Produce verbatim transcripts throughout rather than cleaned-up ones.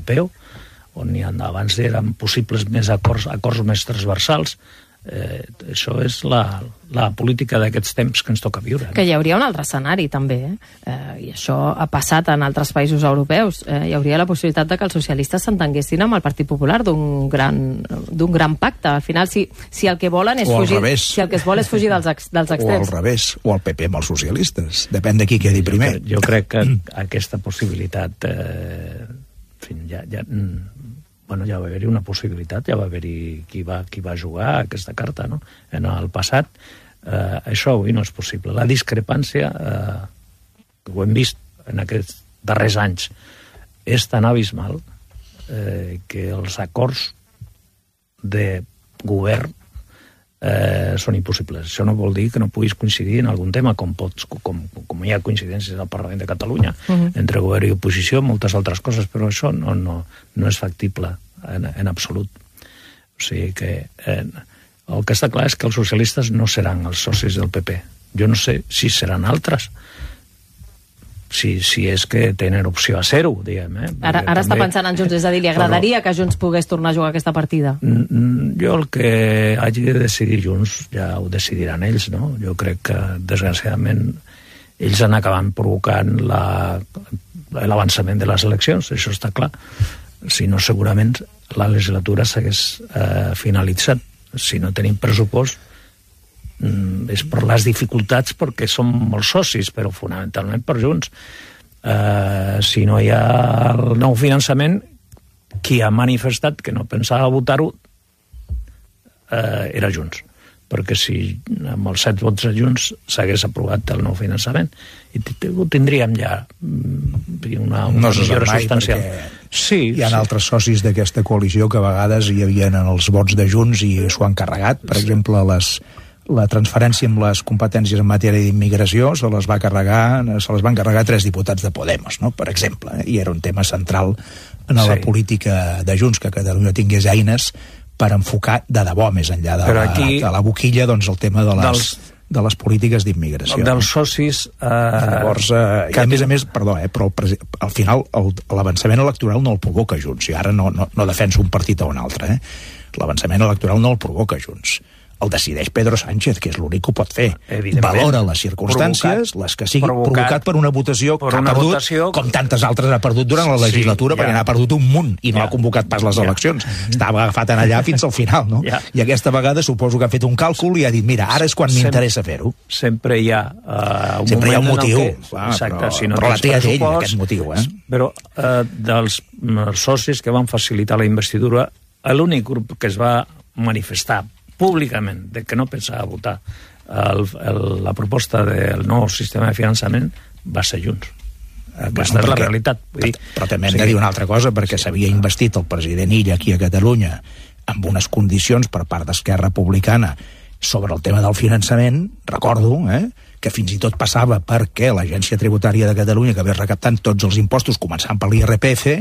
europeu, on hi ha, abans eren possibles més acords, acords més transversals. Eh, això és la, la política d'aquests temps que ens toca viure. Que hi hauria un altre escenari també, eh? Eh, i això ha passat en altres països europeus. Eh, hi hauria la possibilitat de que els socialistes s'entenguessin amb el Partit Popular d'un gran, d'un gran pacte. Al final, si, si el que volen és fugir, si el que es vol és fugir dels, ex, dels extrems. O al revés, o el P P amb els socialistes. Depèn de qui quedi primer. Jo, jo crec que aquesta possibilitat eh, en fi, ja, ja bueno, ja va haver-hi una possibilitat, ja va haver-hi qui va, qui va jugar aquesta carta, no? En el passat, eh, això avui no és possible. La discrepància, eh, ho hem vist en aquests darrers anys, és tan abismal eh, que els acords de govern eh, són impossibles. Això no vol dir que no puguis coincidir en algun tema, com, pots, com, com hi ha coincidències al Parlament de Catalunya, uh-huh. entre govern i oposició, moltes altres coses, però això no, no, no és factible en, en absolut. O sigui que eh, el que està clar és que els socialistes no seran els socis del P P. Jo no sé si seran altres, si, si és que tenen opció a ser-ho, diguem. Eh? Ara, ara també està pensant en Junts, és a dir, li agradaria però, que Junts pogués tornar a jugar aquesta partida? Jo el que hagi de decidir Junts ja ho decidiran ells, no? Jo crec que, desgraciadament, ells han acabat provocant la, l'avançament de les eleccions, això està clar. Si no, segurament la legislatura s'hagués eh, finalitzat. Si no tenim pressupost, és per les dificultats perquè som molts socis, però fonamentalment per Junts. Eh, si no hi ha el nou finançament, qui ha manifestat que no pensava votar-ho eh, era Junts, perquè si amb els set vots de Junts s'hagués aprovat el nou finançament i ho tindríem ja una, una no millora substancial. Sí, hi ha sí. altres socis d'aquesta coalició que a vegades hi havien en els vots de Junts i s'ho han carregat. Per sí. exemple, les la transferència amb les competències en matèria d'immigració se les va carregar, se les van carregar tres diputats de Podemos, no? Per exemple, eh? I era un tema central en la sí. política de Junts, que Catalunya tingués eines per enfocar de debò més enllà de, aquí, la, de la boquilla, doncs el tema de les, dels, de les polítiques d'immigració. Dels socis... Eh, Llavors, eh, i a més a més, perdó, eh, però el, al final el, l'avançament electoral no el provoca Junts, i ara no, no, no defenso un partit o un altre, eh? L'avançament electoral no el provoca Junts. El decideix Pedro Sánchez, que és l'únic que ho pot fer. Valora les circumstàncies, provocat, les que sigui, provocat, provocat per una votació per que una ha perdut, votació... com tantes altres ha perdut durant la legislatura, sí, perquè ja. n'ha perdut un munt i no ja. ha convocat pas les ja. eleccions. Estava agafat en allà fins al final, no? Ja. I aquesta vegada suposo que ha fet un càlcul i ha dit, mira, ara és quan m'interessa fer-ho. Sempre hi ha uh, un Sempre hi ha un motiu, que... clar, Exacte, però, si no però la té ell, aquest motiu. Eh? Però uh, dels socis que van facilitar la investidura, l'únic grup que es va manifestar públicament de que no pensava votar el, el, la proposta del nou sistema de finançament va ser Junts. Aquesta bueno, és perquè, la realitat. Vull dir, però, però també hem sí, de dir una altra cosa, perquè s'havia sí, investit el president Illa aquí a Catalunya amb unes condicions per part d'Esquerra Republicana sobre el tema del finançament, recordo, eh, que fins i tot passava perquè l'Agència Tributària de Catalunya, que ve recaptant tots els impostos, començant per l'I R P F,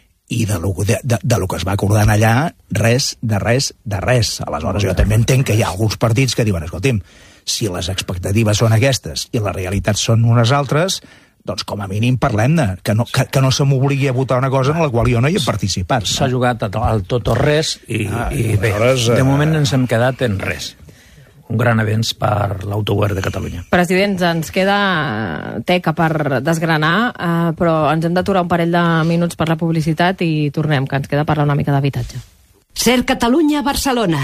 i de lo, de, de, de lo que es va acordant allà, res, de res, de res. Aleshores, jo també entenc que hi ha alguns partits que diuen, escolti'm, si les expectatives són aquestes i les realitats són unes altres, doncs com a mínim parlem-ne, que no, que, que no se m'obligui a votar una cosa en la qual jo no hi he participat. No? S'ha jugat al tot o res i, ah, i bé, de moment ens hem quedat en res. Un gran avenç per l'autogovern de Catalunya. President, ens queda teca per desgranar, eh, però ens hem d'aturar un parell de minuts per la publicitat i tornem, que ens queda parlar una mica d'habitatge. Ser Catalunya, Barcelona.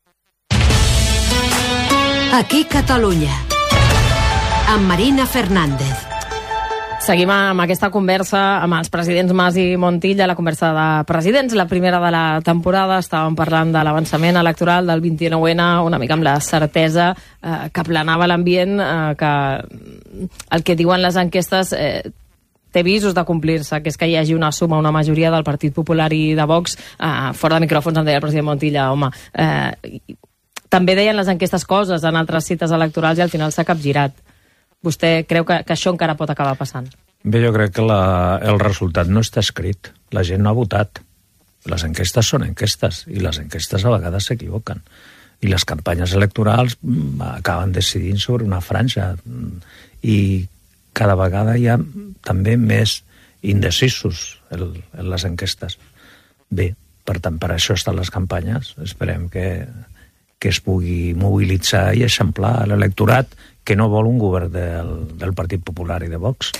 Aquí Catalunya. Amb Marina Fernández. Seguim amb aquesta conversa amb els presidents Mas i Montilla, la conversa de presidents, la primera de la temporada. Estàvem parlant de l'avançament electoral del vint-i-nou ene, una mica amb la certesa eh, que planava l'ambient, eh, que el que diuen les enquestes eh, té visos de complir-se, que és que hi hagi una suma, una majoria del Partit Popular i de Vox. Eh, fora de micròfons em deia el president Montilla, home, eh, també deien les enquestes coses en altres cites electorals i al final s'ha capgirat. Vostè creu que, que això encara pot acabar passant? Bé, jo crec que la, el resultat no està escrit. La gent no ha votat. Les enquestes són enquestes, i les enquestes a vegades s'equivoquen. I les campanyes electorals acaben decidint sobre una franja. I cada vegada hi ha també més indecisos en, en les enquestes. Bé, per tant, per això estan les campanyes. Esperem que, que es pugui mobilitzar i eixamplar l'electorat que no vol un govern del, del Partit Popular i de Vox.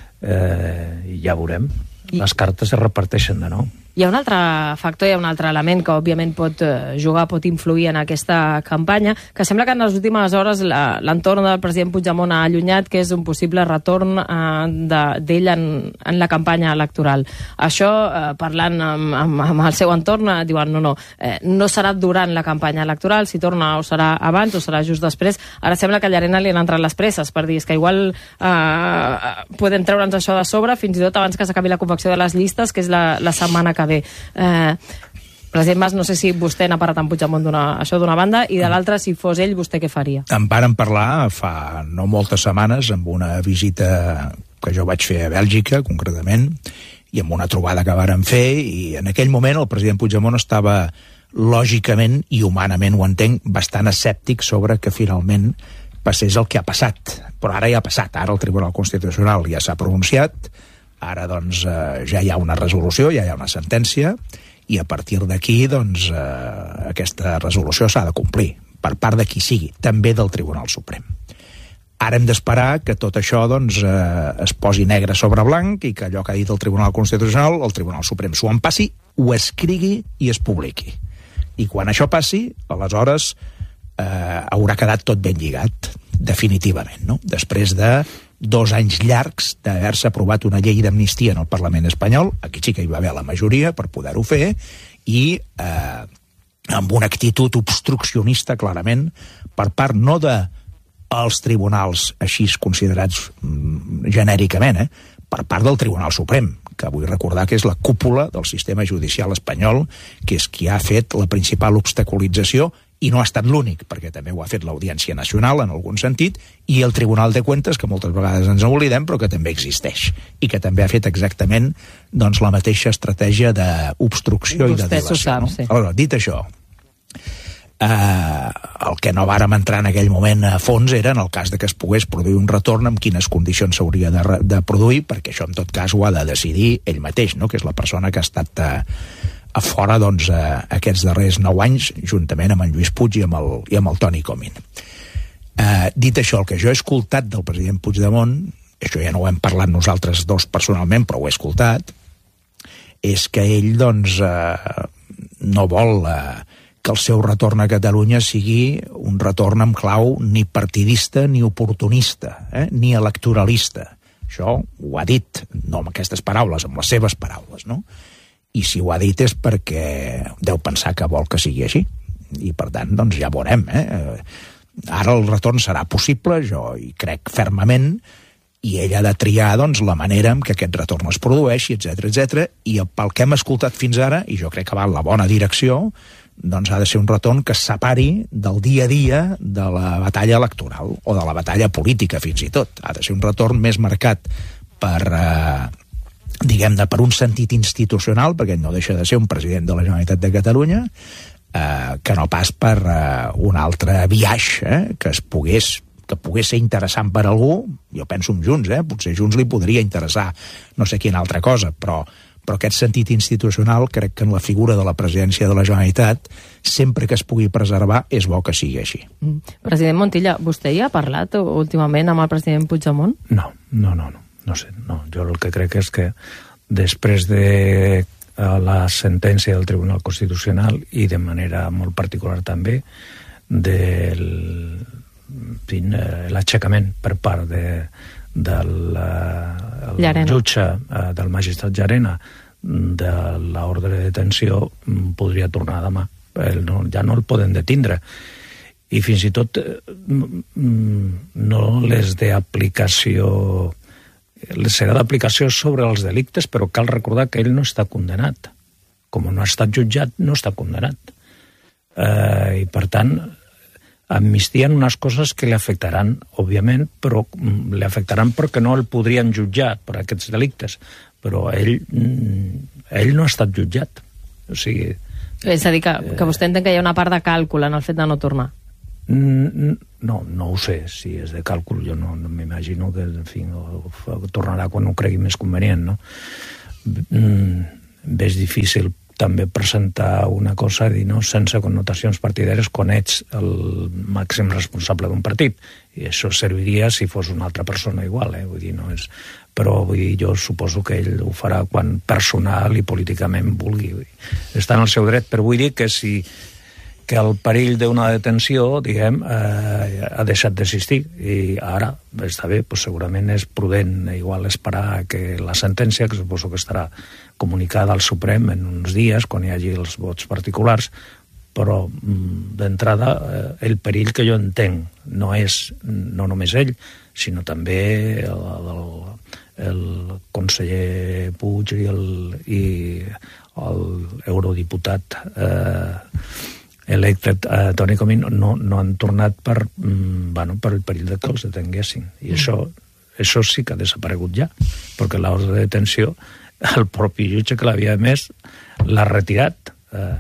Eh, I ja veurem. I... Les cartes es reparteixen de nou. Hi ha un altre factor, hi ha un altre element que òbviament pot jugar, pot influir en aquesta campanya, que sembla que en les últimes hores l'entorn del president Puigdemont ha allunyat, que és un possible retorn eh, d'ell en, en la campanya electoral. Això, eh, parlant amb, amb, amb el seu entorn, eh, diuen no, no, eh, no serà durant la campanya electoral, si torna o serà abans o serà just després. Ara sembla que a Llarena li han entrat les presses per dir que igual eh, podem treure'ns això de sobre, fins i tot abans que s'acabi la confecció de les llistes, que és la, la setmana que ve. Eh, president Mas, no sé si vostè n'ha parlat amb Puigdemont d'una, això d'una banda, i de l'altra, si fos ell, vostè què faria? En vàrem parlar fa no moltes setmanes amb una visita que jo vaig fer a Bèlgica, concretament, i amb una trobada que vàrem fer, i en aquell moment el president Puigdemont estava lògicament i humanament, ho entenc, bastant escèptic sobre que finalment passés el que ha passat. Però ara ja ha passat, ara el Tribunal Constitucional ja s'ha pronunciat, ara doncs eh, ja hi ha una resolució, ja hi ha una sentència, i a partir d'aquí doncs eh, aquesta resolució s'ha de complir, per part de qui sigui, també del Tribunal Suprem. Ara hem d'esperar que tot això doncs, eh, es posi negre sobre blanc i que allò que ha dit el Tribunal Constitucional, el Tribunal Suprem s'ho empassi, ho escrigui i es publiqui. I quan això passi, aleshores eh, haurà quedat tot ben lligat, definitivament, no? Després de dos anys llargs d'haver-se aprovat una llei d'amnistia en el Parlament espanyol, aquí sí que hi va haver la majoria per poder-ho fer, i eh, amb una actitud obstruccionista, clarament, per part no de els tribunals així considerats mm, genèricament, eh, per part del Tribunal Suprem, que vull recordar que és la cúpula del sistema judicial espanyol, que és qui ha fet la principal obstaculització, i no ha estat l'únic, perquè també ho ha fet l'Audiència Nacional, en algun sentit, i el Tribunal de Cuentas, que moltes vegades ens oblidem, però que també existeix, i que també ha fet exactament doncs, la mateixa estratègia d'obstrucció i de dilació. Sap, no? sí. Aleshores, dit això, eh, el que no vàrem entrar en aquell moment a fons era en el cas de que es pogués produir un retorn, amb quines condicions s'hauria de, de produir, perquè això en tot cas ho ha de decidir ell mateix, no? Que és la persona que ha estat eh, a fora doncs, eh, aquests darrers nou anys, juntament amb en Lluís Puig i amb el, i amb el Toni Comín. Eh, dit això, el que jo he escoltat del president Puigdemont, això ja no ho hem parlat nosaltres dos personalment, però ho he escoltat, és que ell doncs, eh, no vol eh, que el seu retorn a Catalunya sigui un retorn amb clau ni partidista ni oportunista, eh, ni electoralista. Això ho ha dit, no amb aquestes paraules, amb les seves paraules, no? I si ho ha dit és perquè deu pensar que vol que sigui així. I per tant, doncs ja veurem. Eh? Ara el retorn serà possible, jo hi crec fermament, i ell ha de triar doncs, la manera en què aquest retorn es produeixi, etcètera, etcètera. I pel que hem escoltat fins ara, i jo crec que va en la bona direcció, doncs ha de ser un retorn que es separi del dia a dia de la batalla electoral, o de la batalla política fins i tot. Ha de ser un retorn més marcat per... Eh, diguem-ne, per un sentit institucional, perquè ell no deixa de ser un president de la Generalitat de Catalunya, eh, que no pas per eh, un altre viatge eh, que es pogués, que pogués ser interessant per algú. Jo penso en Junts, eh, potser Junts li podria interessar no sé quina altra cosa, però, però aquest sentit institucional crec que en la figura de la presidència de la Generalitat, sempre que es pugui preservar, és bo que sigui així. Mm. President Montilla, vostè ja ha parlat últimament amb el president Puigdemont? No, no, no, no. No sé, no. Jo el que crec és que després de la sentència del Tribunal Constitucional i de manera molt particular també del l'aixecament per part de, del el jutge, del magistrat Llarena, de l'ordre de detenció, podria tornar demà. El no, ja no el poden detindre. I fins i tot no les d'aplicació... serà d'aplicació sobre els delictes, però cal recordar que ell no està condenat. Com no ha estat jutjat, no està condenat. Eh, I, per tant, amnistien unes coses que li afectaran, òbviament, però li afectaran perquè no el podrien jutjar per aquests delictes. Però ell, ell no ha estat jutjat. O sigui... És a dir, que, que vostè entén que hi ha una part de càlcul en el fet de no tornar. No, no ho sé, si és de càlcul, jo no, no m'imagino que, en fi, no, tornarà quan ho cregui més convenient, no? Bé, és difícil també presentar una cosa dir, no, sense connotacions partidàries quan ets el màxim responsable d'un partit, i això serviria si fos una altra persona igual, eh? Vull dir, no és... però vull dir, jo suposo que ell ho farà quan personal i políticament vulgui. Està en el seu dret, però vull dir que si que el perill d'una detenció, diguem, eh, ha deixat d'existir, i ara, està bé, doncs segurament és prudent igual esperar que la sentència, que suposo que estarà comunicada al Suprem en uns dies, quan hi hagi els vots particulars, però d'entrada eh, el perill que jo entenc no és no només ell, sinó també el, el, el conseller Puig i el, i el eurodiputat eh, electe eh, Toni Comín no, no han tornat per, mm, bueno, per el perill de que els detenguessin. I mm. això, això sí que ha desaparegut ja, perquè l'ordre de detenció, el propi jutge que l'havia emès l'ha retirat. Eh,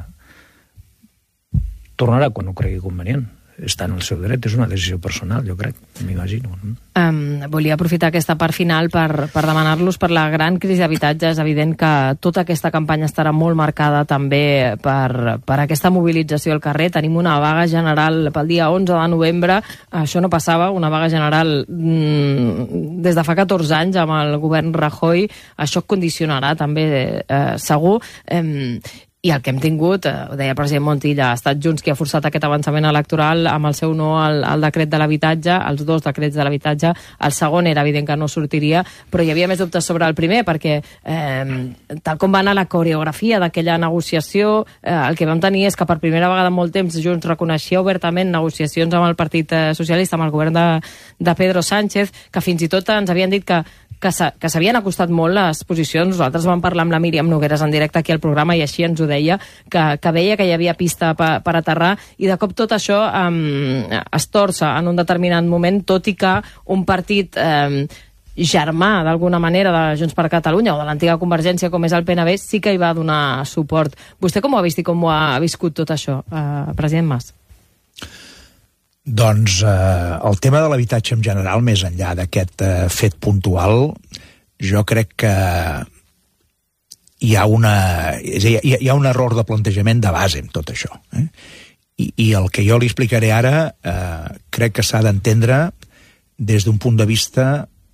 tornarà quan ho cregui convenient. Està en el seu dret, és una decisió personal, jo crec, m'imagino. Um, volia aprofitar aquesta part final per, per demanar-los per la gran crisi d'habitatge. És evident que tota aquesta campanya estarà molt marcada també per, per aquesta mobilització al carrer. Tenim una vaga general pel dia onze de novembre. Això no passava, una vaga general mmm, des de fa catorze anys amb el govern Rajoy. Això condicionarà també, eh, segur. Eh, I el que hem tingut, eh, ho deia el president Montilla, ha estat Junts qui ha forçat aquest avançament electoral amb el seu no al, al decret de l'habitatge, els dos decrets de l'habitatge. El segon era evident que no sortiria, però hi havia més dubtes sobre el primer, perquè eh, tal com va anar la coreografia d'aquella negociació, eh, el que vam tenir és que per primera vegada en molt temps Junts reconeixia obertament negociacions amb el Partit Socialista, amb el govern de, de Pedro Sánchez, que fins i tot ens havien dit que que s'havien acostat molt les posicions. Nosaltres vam parlar amb la Míriam Nogueres en directe aquí al programa i així ens ho deia, que, que veia que hi havia pista per, per aterrar, i de cop tot això um, es torça en un determinat moment, tot i que un partit um, germà, d'alguna manera, de Junts per Catalunya o de l'antiga Convergència, com és el P N B, sí que hi va donar suport. Vostè com ho ha vist i com ho ha viscut tot això, uh, president Mas? Doncs eh, el tema de l'habitatge en general, més enllà d'aquest eh, fet puntual, jo crec que hi ha, una, és a dir, hi ha un error de plantejament de base en tot això. Eh? I, I el que jo li explicaré ara eh, crec que s'ha d'entendre des d'un punt de vista,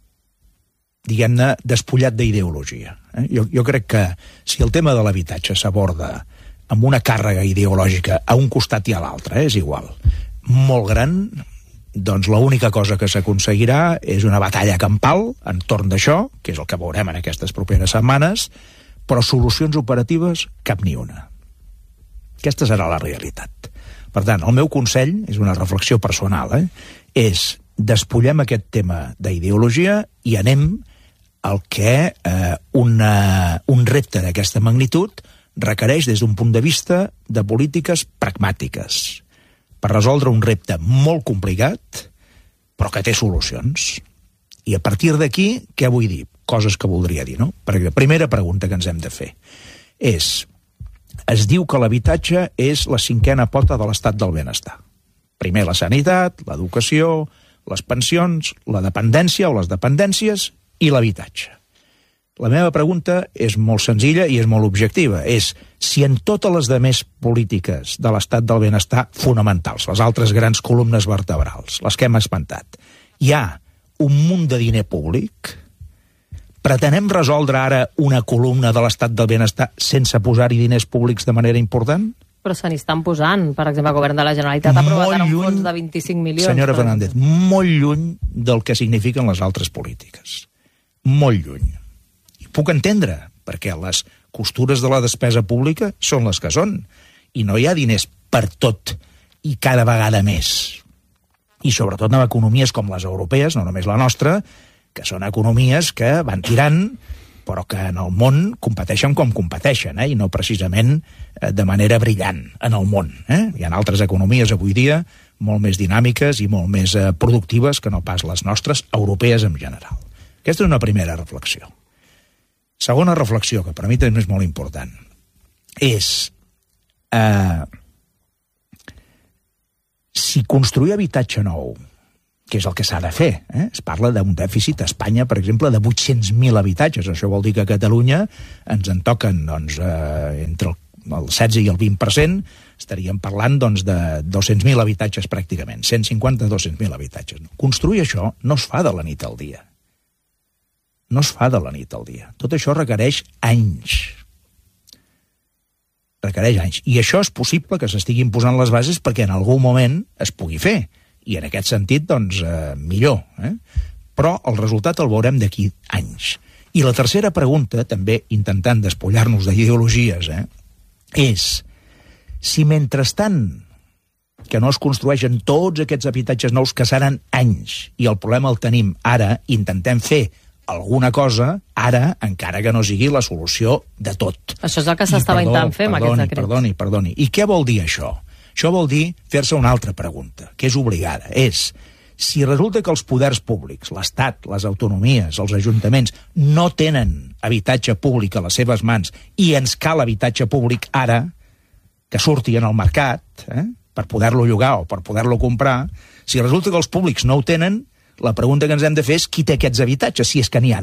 diguem-ne, despullat d'ideologia. Eh? Jo, jo crec que si el tema de l'habitatge s'aborda amb una càrrega ideològica a un costat i a l'altre, eh, és igual, molt gran, doncs l'única cosa que s'aconseguirà és una batalla campal entorn d'això, que és el que veurem en aquestes properes setmanes, però solucions operatives cap ni una. Aquesta serà la realitat. Per tant, el meu consell, és una reflexió personal, eh, és despullem aquest tema d'ideologia i anem al que eh, una, un repte d'aquesta magnitud requereix des d'un punt de vista de polítiques pragmàtiques, per resoldre un repte molt complicat, però que té solucions. I a partir d'aquí, què vull dir? Coses que voldria dir, no? Perquè la primera pregunta que ens hem de fer és, es diu que l'habitatge és la cinquena pota de l'estat del benestar. Primer la sanitat, l'educació, les pensions, la dependència o les dependències i l'habitatge. La meva pregunta és molt senzilla i és molt objectiva. És si en totes les demés polítiques de l'estat del benestar fonamentals, les altres grans columnes vertebrals, les que hem esmentat, hi ha un munt de diner públic, pretenem resoldre ara una columna de l'estat del benestar sense posar-hi diners públics de manera important? Però se n'hi estan posant. Per exemple, el govern de la Generalitat ha aprovat ara un fons de vint-i-cinc milions. Senyora Fernández, molt lluny del que signifiquen les altres polítiques. Molt lluny. Puc entendre, perquè les costures de la despesa pública són les que són, i no hi ha diners per tot i cada vegada més. I sobretot en economies com les europees, no només la nostra, que són economies que van tirant, però que en el món competeixen com competeixen, eh? I no precisament de manera brillant en el món. Eh? Hi ha altres economies avui dia molt més dinàmiques i molt més eh, productives que no pas les nostres, europees en general. Aquesta és una primera reflexió. Segona reflexió, que per mi també és molt important, és eh, Si construir habitatge nou, que és el que s'ha de fer, eh? Es parla d'un dèficit a Espanya, per exemple, de vuit-cents mil habitatges. Això vol dir que a Catalunya ens en toquen doncs, eh, entre el, el setze i el vint per cent, estaríem parlant doncs, de dos-cents mil habitatges pràcticament, cent cinquanta a dos-cents mil habitatges. Construir això no es fa de la nit al dia. No es fa de la nit al dia. Tot això requereix anys. Requereix anys. I això és possible que s'estiguin posant les bases perquè en algun moment es pugui fer. I en aquest sentit, doncs, eh, millor. Eh? Però el resultat el veurem d'aquí anys. I la tercera pregunta, també intentant despullar-nos d'ideologies, eh, és si mentrestant que no es construeixen tots aquests habitatges nous que seran anys, i el problema el tenim ara, intentem fer alguna cosa, ara, encara que no sigui la solució de tot. Això és el que s'estava intentant fer amb aquests decrets. Perdoni, perdoni. I què vol dir això? Això vol dir fer-se una altra pregunta, que és obligada. És, si resulta que els poders públics, l'Estat, les autonomies, els ajuntaments, no tenen habitatge públic a les seves mans i ens cal habitatge públic ara, que surti en el mercat, eh, per poder-lo llogar o per poder-lo comprar, si resulta que els públics no ho tenen, la pregunta que ens hem de fer és qui té aquests habitatges, si és que n'hi ha.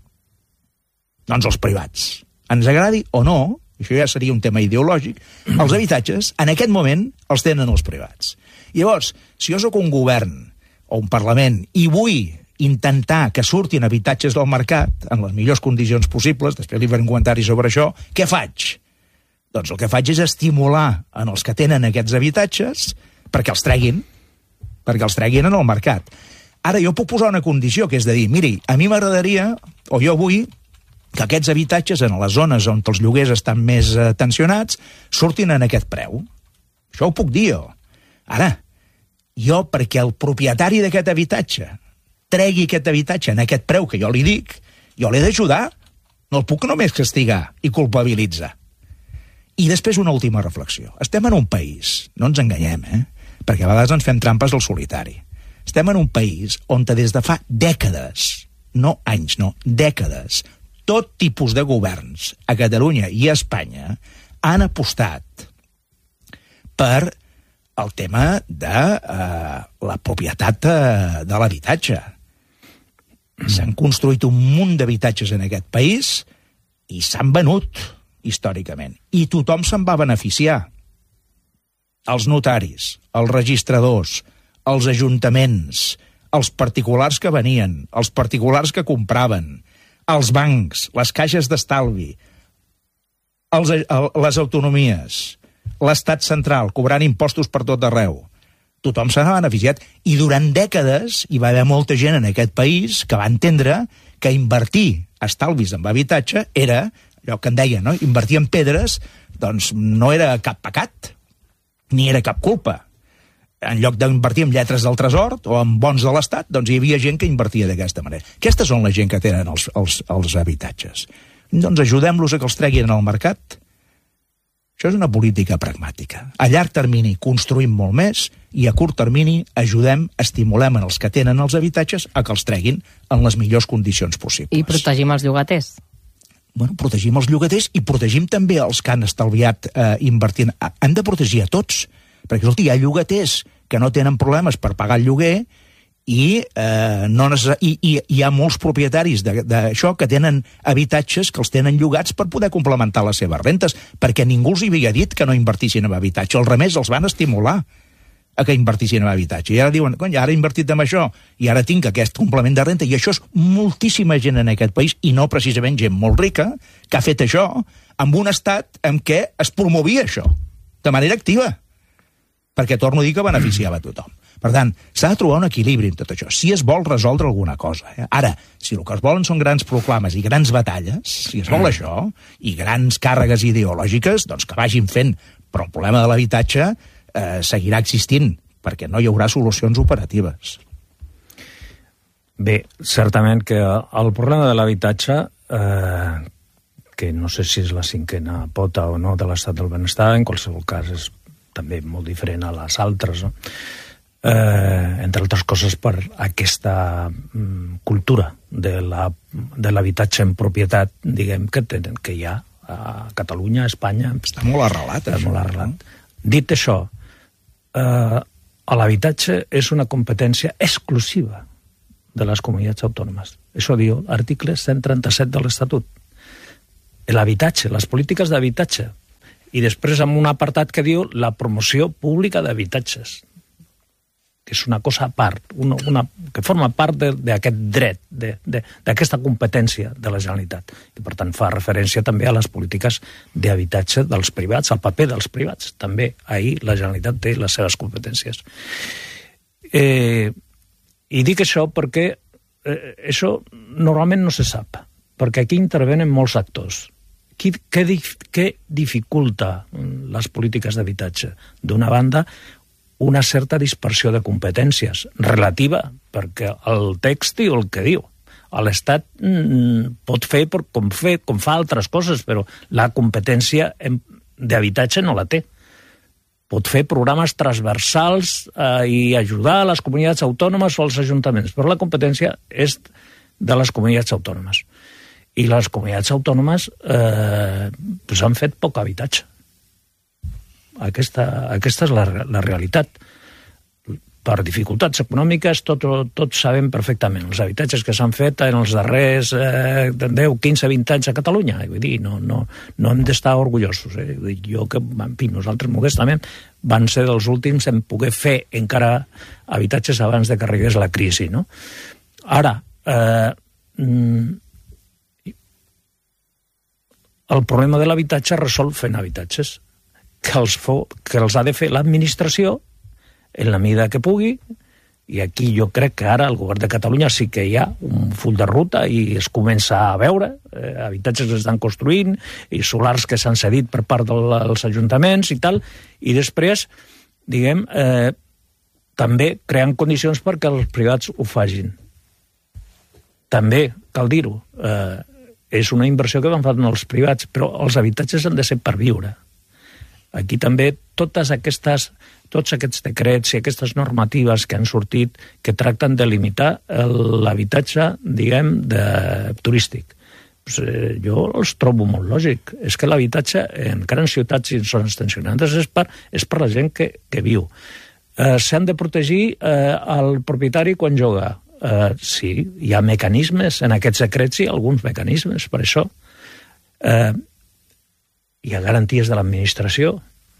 Doncs els privats. Ens agradi o no, això ja seria un tema ideològic, els habitatges, en aquest moment, els tenen els privats. Llavors, si jo sóc un govern o un Parlament i vull intentar que surtin habitatges del mercat en les millors condicions possibles, després li faré un comentari sobre això, què faig? Doncs el que faig és estimular en els que tenen aquests habitatges perquè els treguin, perquè els treguin en el mercat. Ara, jo puc posar una condició, que és de dir, miri, a mi m'agradaria, o jo vull, que aquests habitatges en les zones on els lloguers estan més eh, tensionats surtin en aquest preu. Això ho puc dir jo. Ara, jo, perquè el propietari d'aquest habitatge tregui aquest habitatge en aquest preu que jo li dic, jo l'he d'ajudar. No el puc només castigar i culpabilitzar. I després una última reflexió. Estem en un país, no ens enganyem, eh? Perquè a vegades ens fem trampes al solitari. Estem en un país on des de fa dècades, no anys, no, dècades, tot tipus de governs a Catalunya i a Espanya han apostat per el tema de eh, la propietat eh, de l'habitatge. S'han construït un munt d'habitatges en aquest país i s'han venut històricament. I tothom se'n va beneficiar. Els notaris, els registradors, els ajuntaments, els particulars que venien, els particulars que compraven, els bancs, les caixes d'estalvi, els, el, les autonomies, l'estat central, cobrant impostos per tot arreu. Tothom se n'ha beneficiat. I durant dècades hi va haver molta gent en aquest país que va entendre que invertir estalvis en habitatge era, allò que en deia, no? Invertir en pedres, doncs no era cap pecat, ni era cap culpa. En lloc d'invertir en lletres del tresor o en bons de l'Estat, doncs hi havia gent que invertia d'aquesta manera. Aquestes són la gent que tenen els, els, els habitatges. Doncs ajudem-los a que els treguin al mercat. Això és una política pragmàtica. A llarg termini construïm molt més i a curt termini ajudem, estimulem en els que tenen els habitatges a que els treguin en les millors condicions possibles. I protegim els llogaters. Bueno, protegim els llogaters i protegim també els que han estalviat eh, invertint. Hem de protegir a tots, perquè escolti, hi ha llogaters que no tenen problemes per pagar el lloguer i, eh, no necess... I, i hi ha molts propietaris d'això que tenen habitatges que els tenen llogats per poder complementar les seves rentes, perquè ningú els havia dit que no invertissin en habitatge. Al revés, els van estimular a que invertissin en habitatge. I ara diuen, cony, ara he invertit en això i ara tinc aquest complement de renta. I això és moltíssima gent en aquest país, i no precisament gent molt rica, que ha fet això amb un estat en què es promovia això, de manera activa, perquè torno a dir que beneficiava a tothom. Per tant, s'ha de trobar un equilibri en tot això, si es vol resoldre alguna cosa. Eh? Ara, si el que es volen són grans proclames i grans batalles, si es vol això, i grans càrregues ideològiques, doncs que vagin fent, però el problema de l'habitatge eh, seguirà existint, perquè no hi haurà solucions operatives. Bé, certament que el problema de l'habitatge, eh, que no sé si és la cinquena pota o no de l'estat del benestar, en qualsevol cas és també molt diferent a les altres, no? Eh, entre altres coses per aquesta mm, cultura de la, de l'habitatge en propietat, diguem, que, tenen, que hi ha a Catalunya, a Espanya. Està molt arrelat, està molt arrelat. Dit això, eh, l'habitatge és una competència exclusiva de les comunitats autònomes. Això diu l'article cent trenta-set de l'Estatut. L'habitatge, les polítiques d'habitatge. I després amb un apartat que diu la promoció pública d'habitatges, que és una cosa a part, una, una, que forma part d'aquest dret, d'aquesta competència de la Generalitat. I, per tant, fa referència també a les polítiques d'habitatge dels privats, al paper dels privats. També ahir la Generalitat té les seves competències. Eh, I dic això perquè eh, això normalment no se sap, perquè aquí intervenen molts actors. Qui, què, què dificulta les polítiques d'habitatge? D'una banda, una certa dispersió de competències relativa, perquè el text diu el que diu. L'Estat mm, pot fer com, fer com fa altres coses, però la competència d'habitatge no la té. Pot fer programes transversals eh, i ajudar a les comunitats autònomes o als ajuntaments, però la competència és de les comunitats autònomes. I les comunitats autònomes eh, pues han fet poc habitatge. Aquesta, aquesta és la, la realitat. Per dificultats econòmiques, tots tot sabem perfectament els habitatges que s'han fet en els darrers eh, deu, quinze, vint anys a Catalunya. Vull dir, no, no, no hem d'estar orgullosos. Eh? Vull dir, jo que, en fi, nosaltres modestament van ser dels últims en poder fer encara habitatges abans de que arribés la crisi. No? Ara, eh, el problema de l'habitatge es resol fent habitatges. Que els, fo, que els ha de fer l'administració en la mida que pugui, i aquí jo crec que ara el govern de Catalunya sí que hi ha un full de ruta i es comença a veure, eh, habitatges estan construint i solars que s'han cedit per part dels ajuntaments i tal, i després, diguem, eh, també creant condicions perquè els privats ho facin. També, cal dir-ho, eh, és una inversió que van fer els privats, però els habitatges han de ser per viure. Aquí també totes aquestes, tots aquests decrets i aquestes normatives que han sortit que tracten de limitar l'habitatge, diguem, de, turístic. Pues, eh, jo els trobo molt lògic. És que l'habitatge en grans ciutats i en zones tensionades és per, és per la gent que, que viu. Eh, S'han de protegir eh, el propietari quan juga. Eh, sí, hi ha mecanismes en aquests decrets i alguns mecanismes per això. Eh, hi ha garanties de l'administració,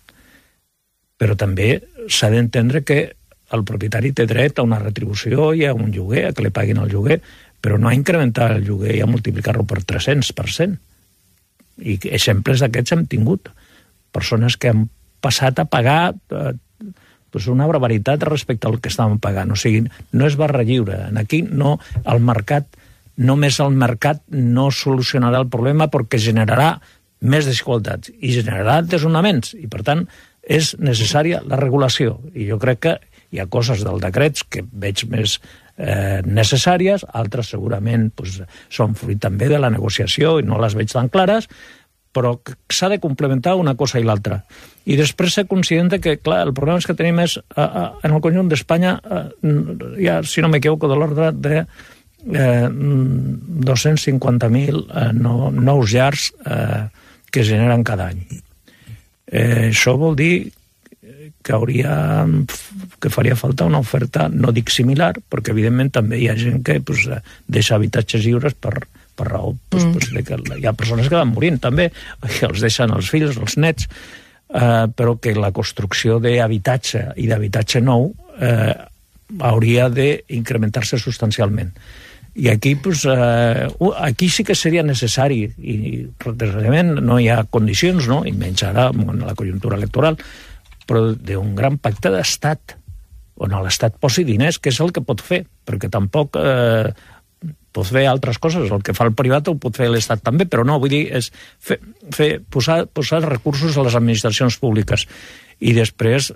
però també s'ha d'entendre que el propietari té dret a una retribució i a un lloguer, a que li paguin el lloguer, però no a incrementar el lloguer i a multiplicar-lo per tres-cents per cent. I exemples d'aquests hem tingut. Persones que han passat a pagar eh, doncs una barbaritat respecte al que estaven pagant. O sigui, no és barra lliure. Aquí no, el mercat, només el mercat no solucionarà el problema perquè generarà més desigualtats i generarà desnonaments, i per tant és necessària la regulació, i jo crec que hi ha coses del decret que veig més eh, necessàries, altres segurament pues, són fruit també de la negociació i no les veig tan clares, però s'ha de complementar una cosa i l'altra. I després ser conscient que, clar, el problema és que tenim és, eh, eh, en el conjunt d'Espanya, eh, ja, si no m'equivoco, de l'ordre de eh, dos-cents cinquanta mil eh, no, nous llars eh, que es generen cada any. Eh, això vol dir que hauria, que faria falta una oferta, no dic similar, perquè evidentment també hi ha gent que pues, deixa habitatges lliures per, per raó pues, mm. pues, de que hi ha persones que van morint també, que els deixen els fills, els nets, eh, però que la construcció d'habitatge i d'habitatge nou eh, hauria d'incrementar-se substancialment. I aquí, pues, eh, aquí sí que seria necessari, i desgraciadament no hi ha condicions, no? I menys ara en la conjuntura electoral, però d'un gran pacte d'estat, on l'estat posi diners, que és el que pot fer, perquè tampoc eh, pot fer altres coses, el que fa el privat ho pot fer l'estat també, però no, vull dir, és fer, fer, posar, posar recursos a les administracions públiques i després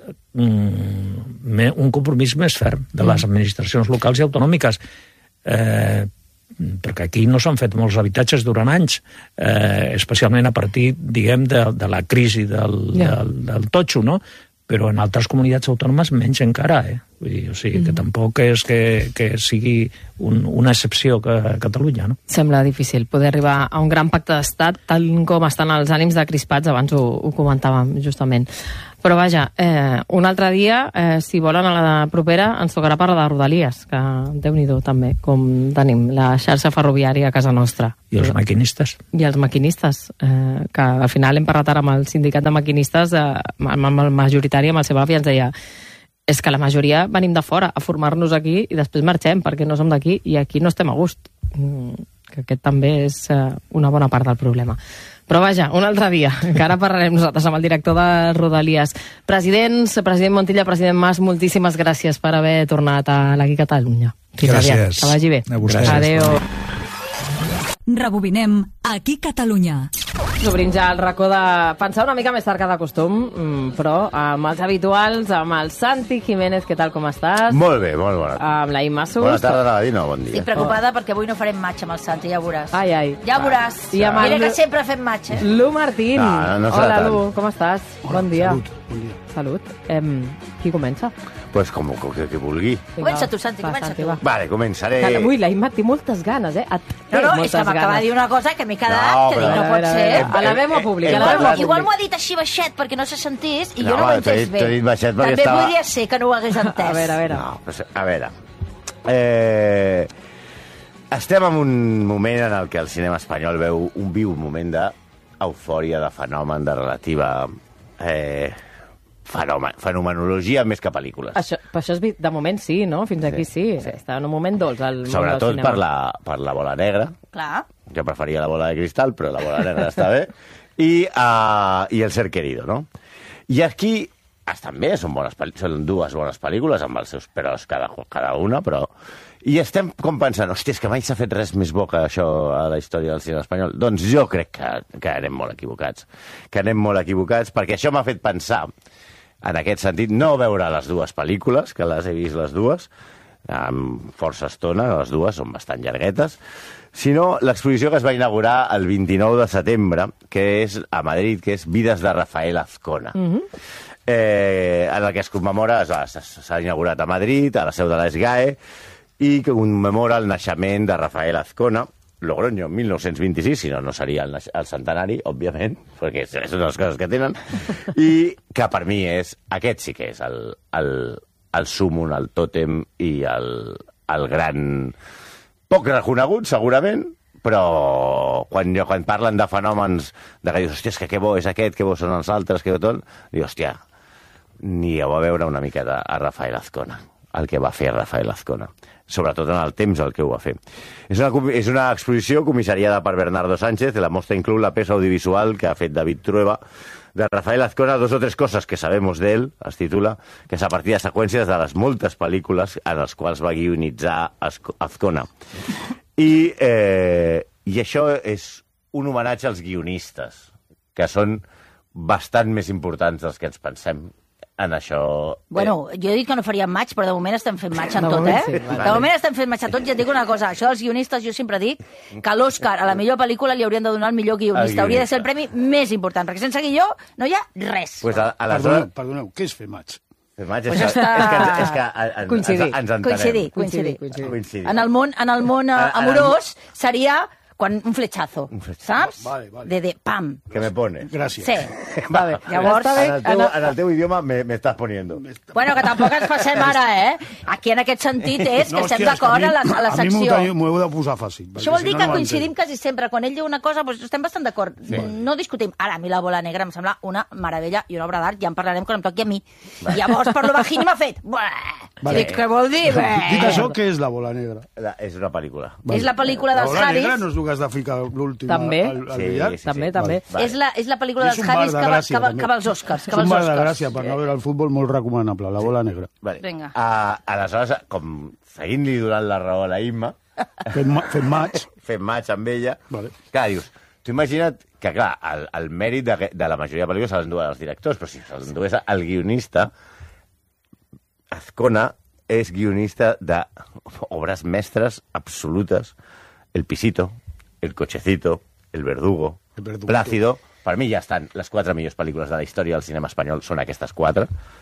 mm, un compromís més ferm de les administracions locals i autonòmiques. Eh, perquè aquí no s'han fet molts habitatges durant anys, eh, especialment a partir, diguem, de, de la crisi del, yeah. del, del totxo, no? Però en altres comunitats autònomes menys encara, eh? Vull dir, o sigui, que tampoc és que, que sigui un, una excepció que a Catalunya, no? Sembla difícil poder arribar a un gran pacte d'estat, tal com estan els ànims de crispats, abans ho, ho comentàvem justament. Però vaja, eh, un altre dia, eh, si volen a la propera, ens tocarà parlar de Rodalies, que Déu-n'hi-do també, com tenim la xarxa ferroviària a casa nostra. I els maquinistes. I els maquinistes, eh, que al final hem parlat ara amb el sindicat de maquinistes, eh, amb el majoritari, amb el Sebafi, ens deia és que la majoria venim de fora a formar-nos aquí i després marxem perquè no som d'aquí i aquí no estem a gust. Mm, que aquest també és eh, una bona part del problema. Però vaja, un altre dia, que ara parlarem nosaltres amb el director de Rodalies. Presidents, president Montilla, president Mas, moltíssimes gràcies per haver tornat a l'Aquí Catalunya. Fins gràcies. Aviat. Que vagi bé. A vostès. Adéu. Rebobinem Aquí Catalunya. Obrim ja el racó de pensar una mica més tard que de costum, però amb els habituals, amb el Santi Jiménez, què tal, com estàs? Molt bé, molt bona. Amb la Imma Sus. Bona tarda, Nadina, bon dia. Estic preocupada perquè avui no farem match amb el Santi, ja ho veuràs. Ai, ai. Ja ho veuràs. I amb el- Mira que sempre fem match, eh? Lu Martín. No, no serà Hola, tant. Lu, com estàs? Bon dia. Salut, bon dia. Salut. Em, qui comença? Pues com, com que, que vulgui. Vinga, Comença tu, Santi, va, comença Santi, tu. va. Vale, començaré. Que avui la Imma té moltes ganes, eh? Et té No, no, és moltes que m'acaba ganes. de dir una cosa que m'he quedat, No, que però- dic, no A pot veure, a ser. veure, Alabem-ho públic, Hem alabem-ho parlat- públic. Igual m'ho ha dit així baixet perquè no se sentís i No, jo no ho he t'ho he entès dit- bé. t'ho he dit baixet perquè També estava- podria ser que no ho hagués entès. A veure, a veure. No, però, a veure. Eh, estem en un moment en el que el cinema espanyol veu un viu moment d'eufòria, de fenomen, de relativa eh, fenomen, fenomenologia més que pel·lícules. Això, però això és, vi- de moment sí, no? Fins aquí sí. sí. Està en un moment dolç al món del Sobretot cinema. per la, per la bola negra. Clar. Jo preferia la bola de cristal, però la bola negra està bé. I, uh, i El ser querido, no? I aquí estan bé, són, bones, pel·li- són dues bones pel·lícules, amb els seus peròs cada, cada una, però... I estem com pensant, hòstia, és que mai s'ha fet res més bo que això a la història del cinema espanyol. Doncs jo crec que, que anem molt equivocats. Que anem molt equivocats, perquè això m'ha fet pensar, en aquest sentit, no veure les dues pel·lícules, que les he vist les dues, amb força estona, les dues són bastant llarguetes, sinó l'exposició que es va inaugurar el vint-i-nou de setembre, que és a Madrid, que és Vides de Rafael Azcona. Mm-hmm. eh, en el que es commemora, s'ha inaugurat a Madrid, a la seu de la SGAE, i que commemora el naixement de Rafael Azcona, Logroño, mil nou-cents vint-i-sis, si no, no seria el, el centenari, òbviament, perquè és, és una de les coses que tenen, i que per mi és, aquest sí que és el, el, el súmum, el tòtem i el, el gran... Poc reconegut, segurament, però quan, quan parlen de fenòmens de que dius, hòstia, és que què bo és aquest, què bo són els altres, què bo tot, dius, hòstia, ni heu a veure una miqueta a Rafael Azcona, el que va fer Rafael Azcona, sobretot en el temps el que ho va fer. És una, és una exposició comissariada per Bernardo Sánchez, la mostra inclou la peça audiovisual que ha fet David Trueba, de Rafael Azcona, dos o tres coses que sabemos de él, es titula, que és a partir de seqüències de les moltes pel·lícules en les quals va guionitzar Azcona. I, eh, I això és un homenatge als guionistes, que són bastant més importants dels que ens pensem en això. Bueno, jo he dit que no faríem match, però de moment estem fent match en De tot, moment eh? sí, vale. De moment estem fent match en tot, i et dic una cosa, això dels guionistes, jo sempre dic que a l'Òscar, a la millor pel·lícula, li haurien de donar el millor guionista. El guionista. Hauria de ser el premi més important, perquè sense guió no hi ha res. Pues a, a Perdoneu, perdoneu, què és fer match? Pues és, Pues que, està- és que, ens- és que ens, Coincidir. ens, ens entenem. Coincidir, Coincidir, coincidir. Coincidir. En el món, en el món eh, En- en el- amorós seria quan un fletxazo, fletxazo. saps? Vale, vale. De, de pam. Que me pone. Gràcies. Sí. Va bé. Llavors, Està bé. En el teu, en el teu idioma me, me estàs poniendo. bueno, que tampoc ens passem ara, eh? Aquí en aquest sentit és que estem hòstia, és d'acord a mi- a la, a la A mi m'ho secció. teniu- m'ho heu de posar fàcil. perquè Això vol si dir no, que no ho coincidim entenc. quasi sempre. Quan ell diu una cosa, doncs estem bastant d'acord. Sí. No discutim. Ara, a mi la bola negra em sembla una meravella i una obra d'art. Ja en parlarem quan em toqui a mi. I llavors, per lo bajini m'ha fet... Buah! Vale. Dic, què vol dir? Dit Bé. això, què és la bola negra? La, és una pel·lícula. És la pel·lícula La dels bola Javis. negra no és el que has de ficar l'últim També. al, al Sí, billar? sí, sí. També, també. Vale. És la, és la pel·lícula I és dels un bar Javis de que va, gràcia, que va, també. que va als Oscars. Que És va un als bar de Oscars. gràcia per no veure el futbol molt recomanable, la bola negra. Vale. Vinga. Uh, aleshores, com seguint-li donant la raó a la Imma, Fent, ma fent match. fent match amb ella, Vale. clar, dius, tu imagina't que, clar, el, el mèrit de, de la majoria de pel·lícules se l'enduen els directors, però si se l'endués el guionista, Azcona és guionista d'obres mestres absolutes. El Pisito, El Cochecito, El Verdugo, El Verdugo. Plácido. Per mi ja estan les quatre millors pel·lícules de la història del cinema espanyol, són aquestes quatre.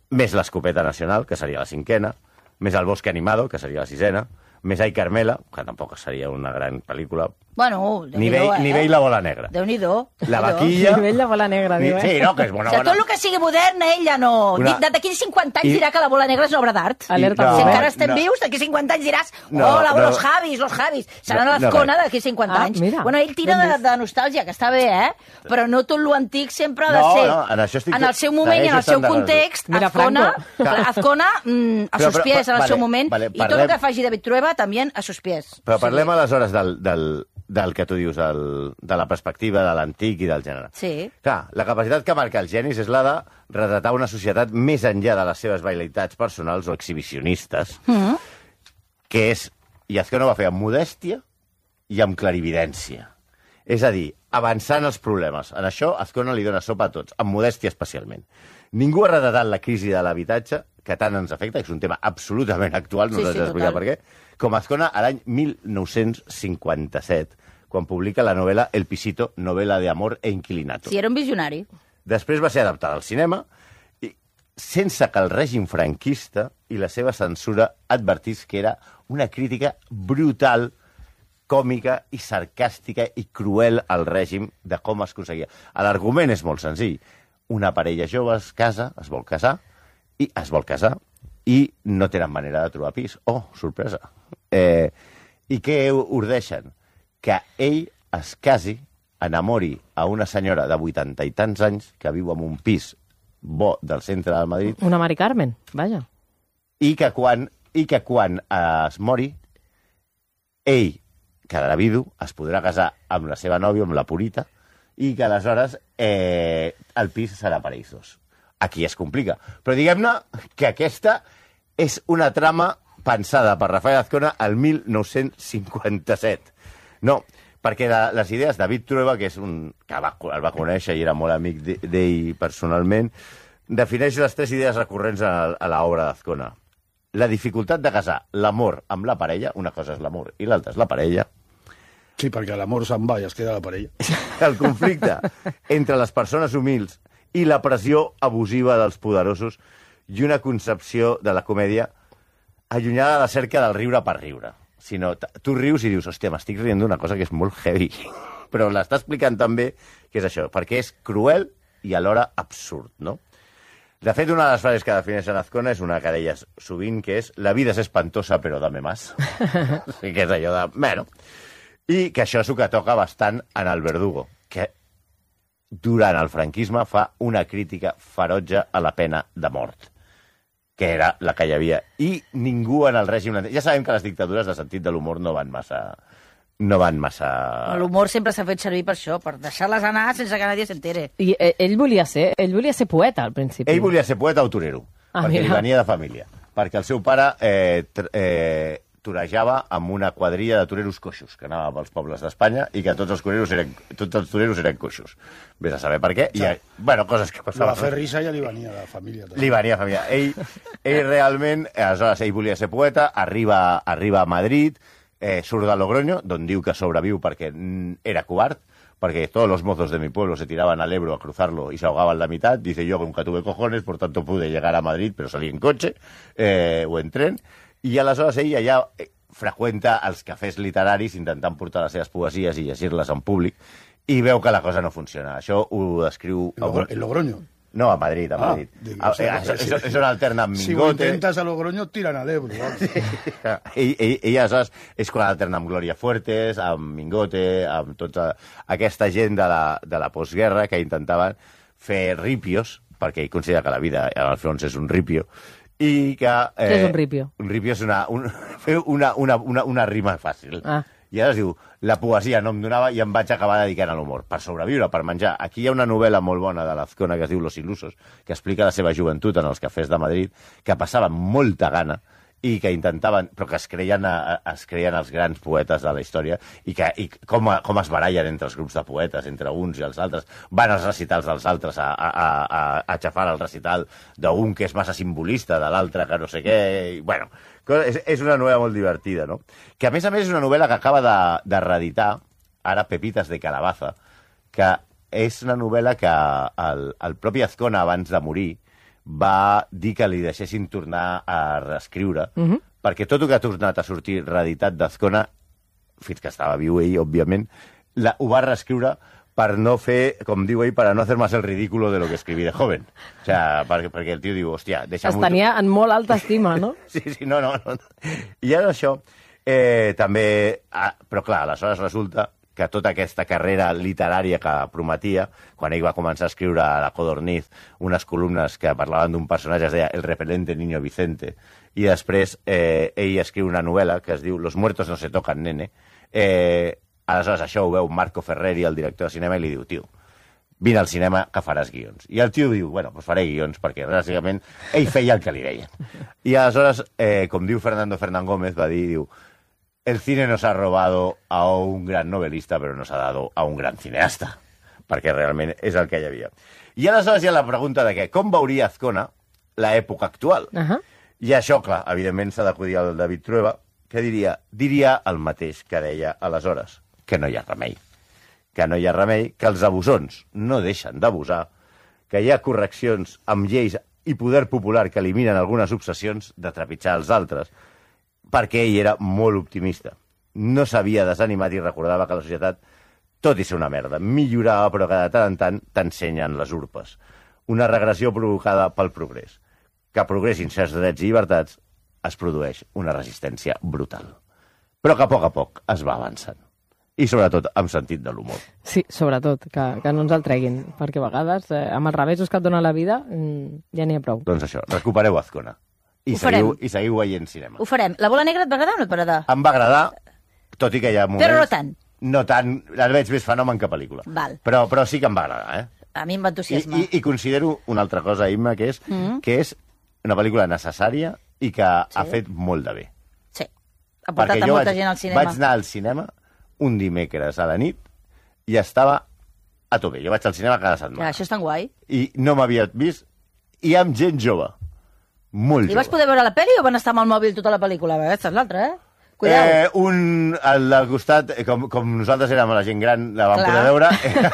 més l'Escopeta Nacional, que seria la cinquena, més el Bosque Animado, que seria la sisena, més Ai Carmela, que tampoc seria una gran pel·lícula. Bueno, nivell, eh? nivell La Bola Negra. Déu-n'hi-do. La Vaquilla... Nivell La Bola Negra, diu, eh? Sí, no, que és bona... O sigui, tot el que sigui modern, ella no... Una... D'aquí cinquanta anys I... dirà que La Bola Negra és una obra d'art. Alerta. No, Si encara estem no. vius, d'aquí cinquanta anys diràs No, oh, la, no. los Javis, los Javis. Serà No, no, l'Azcona no, d'aquí cinquanta Ah, anys. mira. Bueno, ell tira de, de nostàlgia, que està bé, eh? Però no tot lo antic sempre ha de No, ser... no, en això estic- en el seu moment i en el segueixo seu estant context, Mira, Azcona, Franco. Azcona mm, a Però, sus però, pies en el vale, seu moment, vale, i tot parlem- el que faci David Trueba també a sus pies. Però O sigui, parlem aleshores del, del, del que tu dius, del, de la perspectiva de l'antic i del gènere. Sí. Clar, la capacitat que marca els genis és la de retratar una societat més enllà de les seves velleitats personals o exhibicionistes, Mm. que és, i Azcona ho va fer amb modèstia i amb clarividència. És a dir, avançant els problemes. En això, Azcona li dona sopa a tots, amb modèstia especialment. Ningú ha retratat la crisi de l'habitatge, que tant ens afecta, que és un tema absolutament actual, no Sí, us sí, haig d'explicar total. per què, com Azcona a l'any mil nou-cents cinquanta-set, quan publica la novel·la El Pisito, novela de amor e inquilinato. Sí, era un visionari. Després va ser adaptada al cinema, i sense que el règim franquista i la seva censura advertís que era una crítica brutal, còmica i sarcàstica i cruel al règim de com es aconseguia. L'argument és molt senzill. Una parella jove es casa, es vol casar, i es vol casar, i no tenen manera de trobar pis. Oh, sorpresa. Eh, I què ordeixen? Que ell es casi, enamori a una senyora de vuitanta i tants anys que viu en un pis bo del centre de Madrid Una Mari Carmen, vaja. i que quan, i que quan eh, es mori, ell quedarà vidu, es podrà casar amb la seva nòvia, amb la Purita, i que aleshores eh, el pis serà per ells dos. Aquí es complica. Però diguem-ne que aquesta és una trama pensada per Rafael Azcona al mil nou-cents cinquanta-set. No, perquè la, les idees de David Trueba, que és un que va, el va conèixer i era molt amic de- d'ell personalment, defineix les tres idees recurrents a, a l'obra d'Azcona. La dificultat de casar l'amor amb la parella, una cosa és l'amor i l'altra és la parella, Sí, perquè l'amor se'n va i es queda la parella. el conflicte entre les persones humils i la pressió abusiva dels poderosos i una concepció de la comèdia allunyada de la cerca del riure per riure. Sinó, t- tu rius i dius, hòstia, m'estic rient d'una cosa que és molt heavy. Però l'està explicant també que és això, perquè és cruel i alhora absurd, no? De fet, una de les frases que defineixen Azcona és una que deies sovint, que és la vida és espantosa, però dame más. Sí, que és allò de... Bueno, i que això és el que toca bastant en el Verdugo, que durant el franquisme fa una crítica ferotge a la pena de mort, que era la que hi havia. I ningú en el règim... Ja sabem que les dictadures de sentit de l'humor no van massa... No van massa... L'humor sempre s'ha fet servir per això, per deixar-les anar sense que nadie s'entere. I eh, ell volia ser, ell volia ser poeta al principi. Ell volia ser poeta o torero, Ah, perquè mira. li venia de família. Perquè el seu pare eh, tr- eh, torejava amb una quadrilla de toreros coixos, que anava pels pobles d'Espanya, i que tots els, toreros eren, tots els toreros eren coixos. Vés a saber per què. I, bueno, coses que La passaven. Ferrissa ja li venia de la família. També. Li venia de família. Ell, ell realment, aleshores, ell volia ser poeta, arriba, arriba a Madrid, eh, surt de Logroño, d'on diu que sobreviu perquè mm, era covard, porque todos los mozos de mi pueblo se tiraban al Ebro a cruzarlo y se ahogaban la mitad. Dice, yo nunca tuve cojones, por tanto pude llegar a Madrid, pero salí en coche eh, o en tren. I aleshores ell allà eh, freqüenta els cafès literaris intentant portar les seves poesies i llegir-les en públic i veu que la cosa no funciona. Això ho descriu... En Logro- en Logroño. No, a Madrid, a Ah, Madrid. dic, Ah, no sé, eh, això, sí. això, això alterna amb Si ho Mingote. intentes a Logroño, et tiren a l'Ebro. vamos. ell, ell, ell aleshores és quan alterna amb Gloria Fuertes, amb Mingote, amb tota aquesta gent de la, de la postguerra que intentaven fer ripios, perquè ell considera que la vida, en el fons, és un ripio, i que... Eh, Què és un ripio? Un ripio és una, un, fer una, una, una, una rima fàcil. Ah. I ara es diu, la poesia no em donava i em vaig acabar dedicant a l'humor, per sobreviure, per menjar. Aquí hi ha una novel·la molt bona de l'Azcona que es diu Los Ilusos, que explica la seva joventut en els cafès de Madrid, que passaven molta gana i que intentaven, però que es creien, a, es creien els grans poetes de la història i, que, i com, com es barallen entre els grups de poetes, entre uns i els altres. Van als recitals dels altres a, a, a, a, a xafar el recital d'un que és massa simbolista, de l'altre que no sé què... I, bueno, és, és una novel·la molt divertida, no? Que a més a més és una novel·la que acaba de, de reeditar, ara Pepitas de Calabaza, que és una novel·la que el, el propi Azcona, abans de morir, va dir que li deixessin tornar a reescriure, uh-huh. perquè tot el que ha tornat a sortir reeditat d'Azcona, fins que estava viu ell, òbviament, la, ho va reescriure per no fer, com diu ell, per no hacer más el ridículo de lo que escribí de joven. O sea, perquè, perquè el tio diu, hòstia, deixa'm... Es tenia en molt alta estima, no? sí, sí, no, no, no. I ara això, eh, també... Ah, però clar, aleshores resulta que tota aquesta carrera literària que prometia, quan ell va començar a escriure a la Codorniz unes columnes que parlaven d'un personatge, es deia El repelente niño Vicente, i després eh, ell escriu una novel·la que es diu Los muertos no se tocan, nene. Eh, aleshores això ho veu Marco Ferreri, el director de cinema, i li diu, tio, vine al cinema que faràs guions. I el tio diu, bueno, doncs faré guions, perquè bàsicament ell feia el que li deien. I aleshores, eh, com diu Fernando Fernán Gómez, va dir, diu, el cine nos ha robado a un gran novelista, però nos ha dado a un gran cineasta, perquè realment és el que hi havia. I aleshores hi ha la pregunta de que com veuria Azcona l'època actual? Uh -huh. I això, clar, evidentment s'ha d'acudir al David Trueba, que diria, diria el mateix que deia aleshores, que no hi ha remei. Que no hi ha remei, que els abusons no deixen d'abusar, que hi ha correccions amb lleis i poder popular que eliminen algunes obsessions de trepitjar els altres, perquè ell era molt optimista. No s'havia desanimat i recordava que la societat, tot i ser una merda, millorava, però que de tant en tant t'ensenyen les urpes. Una regressió provocada pel progrés. Que progressin certs drets i llibertats es produeix una resistència brutal. Però que a poc a poc es va avançant. I sobretot amb sentit de l'humor. Sí, sobretot, que, que no ens el treguin, perquè a vegades, eh, amb els revessos que et dona la vida, mm, ja n'hi ha prou. Doncs això, recupereu Azcona. I seguiu, I seguiu veient cinema. Ho farem. La bola negra et va agradar o no et va agradar? Em va agradar, tot i que hi ha moments... Però no tant. No tant, el veig més fenomen que pel·lícula. Val. Però, però sí que em va agradar, eh? A mi em va entusiasmar. I, i, i considero una altra cosa, Imma, que és, mm -hmm. que és una pel·lícula necessària i que sí. ha fet molt de bé. Sí. Ha portat Perquè a molta vaig, gent al cinema. vaig anar al cinema un dimecres a la nit i estava a tope. Jo vaig al cinema cada setmana. Ja, això és tan guai. I no m'havia vist, i amb gent jove. Molt jove. I vas poder veure la pel·li o van estar amb el mòbil tota la pel·lícula? Aquesta és l'altra, eh? Cuidao. Eh, un, al, al costat, com, com nosaltres érem la gent gran, la vam Clar. poder veure,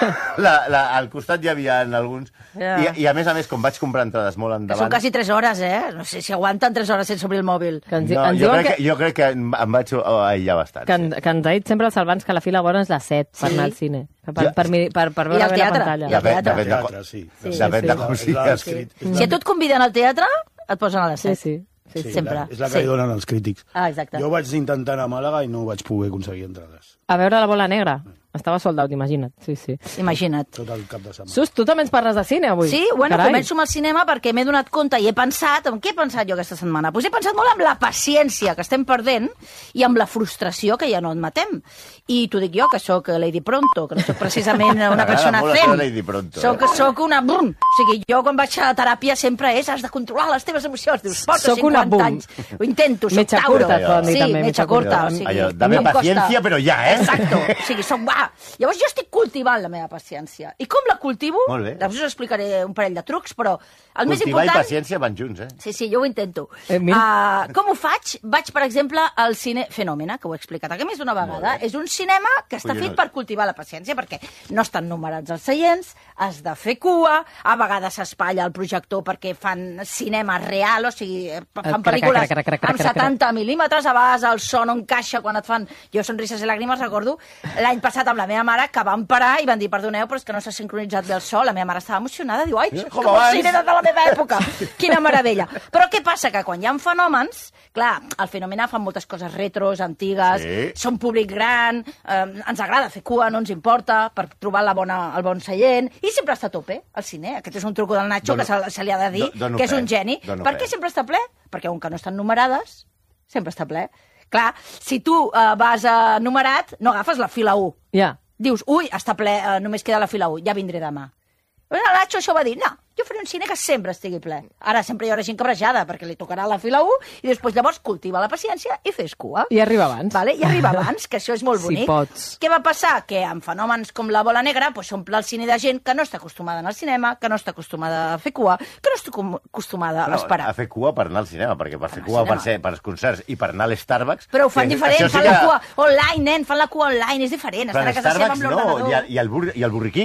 la, la, al costat hi havia alguns, Ja. i, i a més a més, com vaig comprar entrades molt Que endavant... són quasi tres hores, eh? No sé si aguanten tres hores sense obrir el mòbil. Que ens, No, ens jo, diuen crec que, que, jo crec que em, em vaig aïllar bastant. que, en, sí. que ens ha dit sempre els Salvans que la fila bona és les set per Sí. anar al cine. Que Per, Ja. per, per, per, per I veure al bé la teatre. pantalla. I al De fet, de teatre. fet, de, Teatre, sí. Sí, de fet, sí. de És la- com és sí, la- és- escrit- és Si la- a tu et conviden al teatre, et posen a les Sí, set. sí. sí, sí. sempre. la- És la que Sí. hi donen els crítics. Ah, exacte. Jo vaig intentar anar a Màlaga i no vaig poder aconseguir entrades. A veure la bola negra. Estava sold out, imagina't. Sí, sí. Imagina't. Tot el cap de setmana. Sus, tu també ens parles de cine avui. Sí, bueno, Carai. començo amb el cinema perquè m'he donat compte i he pensat, en què he pensat jo aquesta setmana? Pues he pensat molt en la paciència que estem perdent i amb la frustració que ja no admetem. I t'ho dic jo, que sóc Lady Pronto, que no sóc precisament una M'agrada persona molt això de zen. Lady Pronto, Soc, eh? soc una brum. O sigui, jo quan vaig a teràpia sempre és has de controlar les teves emocions. Dius, porto Soc una cinquanta bum. anys. Ho intento, soc Metxa Tauro. curta, et poden dir sí, també, metxa metxa curta. curta. O sigui, Allò, a mi dame em costa. paciència, però ja, eh? Exacto. O sigui, soc va. Llavors jo estic cultivant la meva paciència. I com la cultivo? Molt bé. Després us explicaré un parell de trucs, però el més Cultivar important... i paciència van junts, eh? Sí, sí, jo ho intento. Eh, mira. uh, com ho faig? Vaig, per exemple, al cine Fenòmena, que ho he explicat aquí més d'una vegada. És un cinema que està Collonut. fet per cultivar la paciència, perquè no estan numerats els seients, has de fer cua, a vegades s'espatlla el projector perquè fan cinema real, o sigui, fan crac, pel·lícules crac, crac, crac, amb crac, crac. setanta mil·límetres, a vegades el so no encaixa quan et fan... Jo sonrises i làgrimes, recordo l'any passat amb la meva mare, que van parar i van dir, perdoneu, però és que no s'ha sincronitzat bé el so. La meva mare estava emocionada, diu, ai, Com com el abans. cine de la meva època. Quina meravella. Però què passa? Que quan hi ha fenòmens, clar, al Fenòmena fan moltes coses retros, antigues, Sí. són públic gran, eh, ens agrada fer cua, no ens importa, per trobar la bona, el bon seient, i sempre està a tope, al cine. Aquest és un truco del Nacho, Dono- que se, se li ha de dir, do- dono que és fe, un geni. dono Per fe. què sempre està ple? Perquè, on que no estan numerades, sempre està ple. Clar, si tu eh, vas a numerat, no agafes la fila u. Ja. Dius, ui, està ple, eh, només queda la fila u, ja vindré demà. El Nacho això va dir, no, jo faré un cine que sempre estigui ple. Ara sempre hi haurà gent cabrejada, perquè li tocarà la fila u, i després llavors cultiva la paciència i fes cua. I arriba abans. Vale? I arriba abans, que això és molt Si bonic. pots. Què va passar? Que amb fenòmens com la bola negra pues, s'omple el cine de gent que no està acostumada a anar al cinema, que no està acostumada a fer cua, que no està com- acostumada a No, esperar. a fer cua per anar al cinema, perquè per fer al cua per, cinema. ser, per als concerts i per anar a l'Starbucks... Però ho fan que- diferent, això sí fan que- la cua online, nen, fan la cua online, és diferent. Però Estan a casa seva amb l'Starbucks no, l'ordenador. i, el- i, el Burger, i el Burger King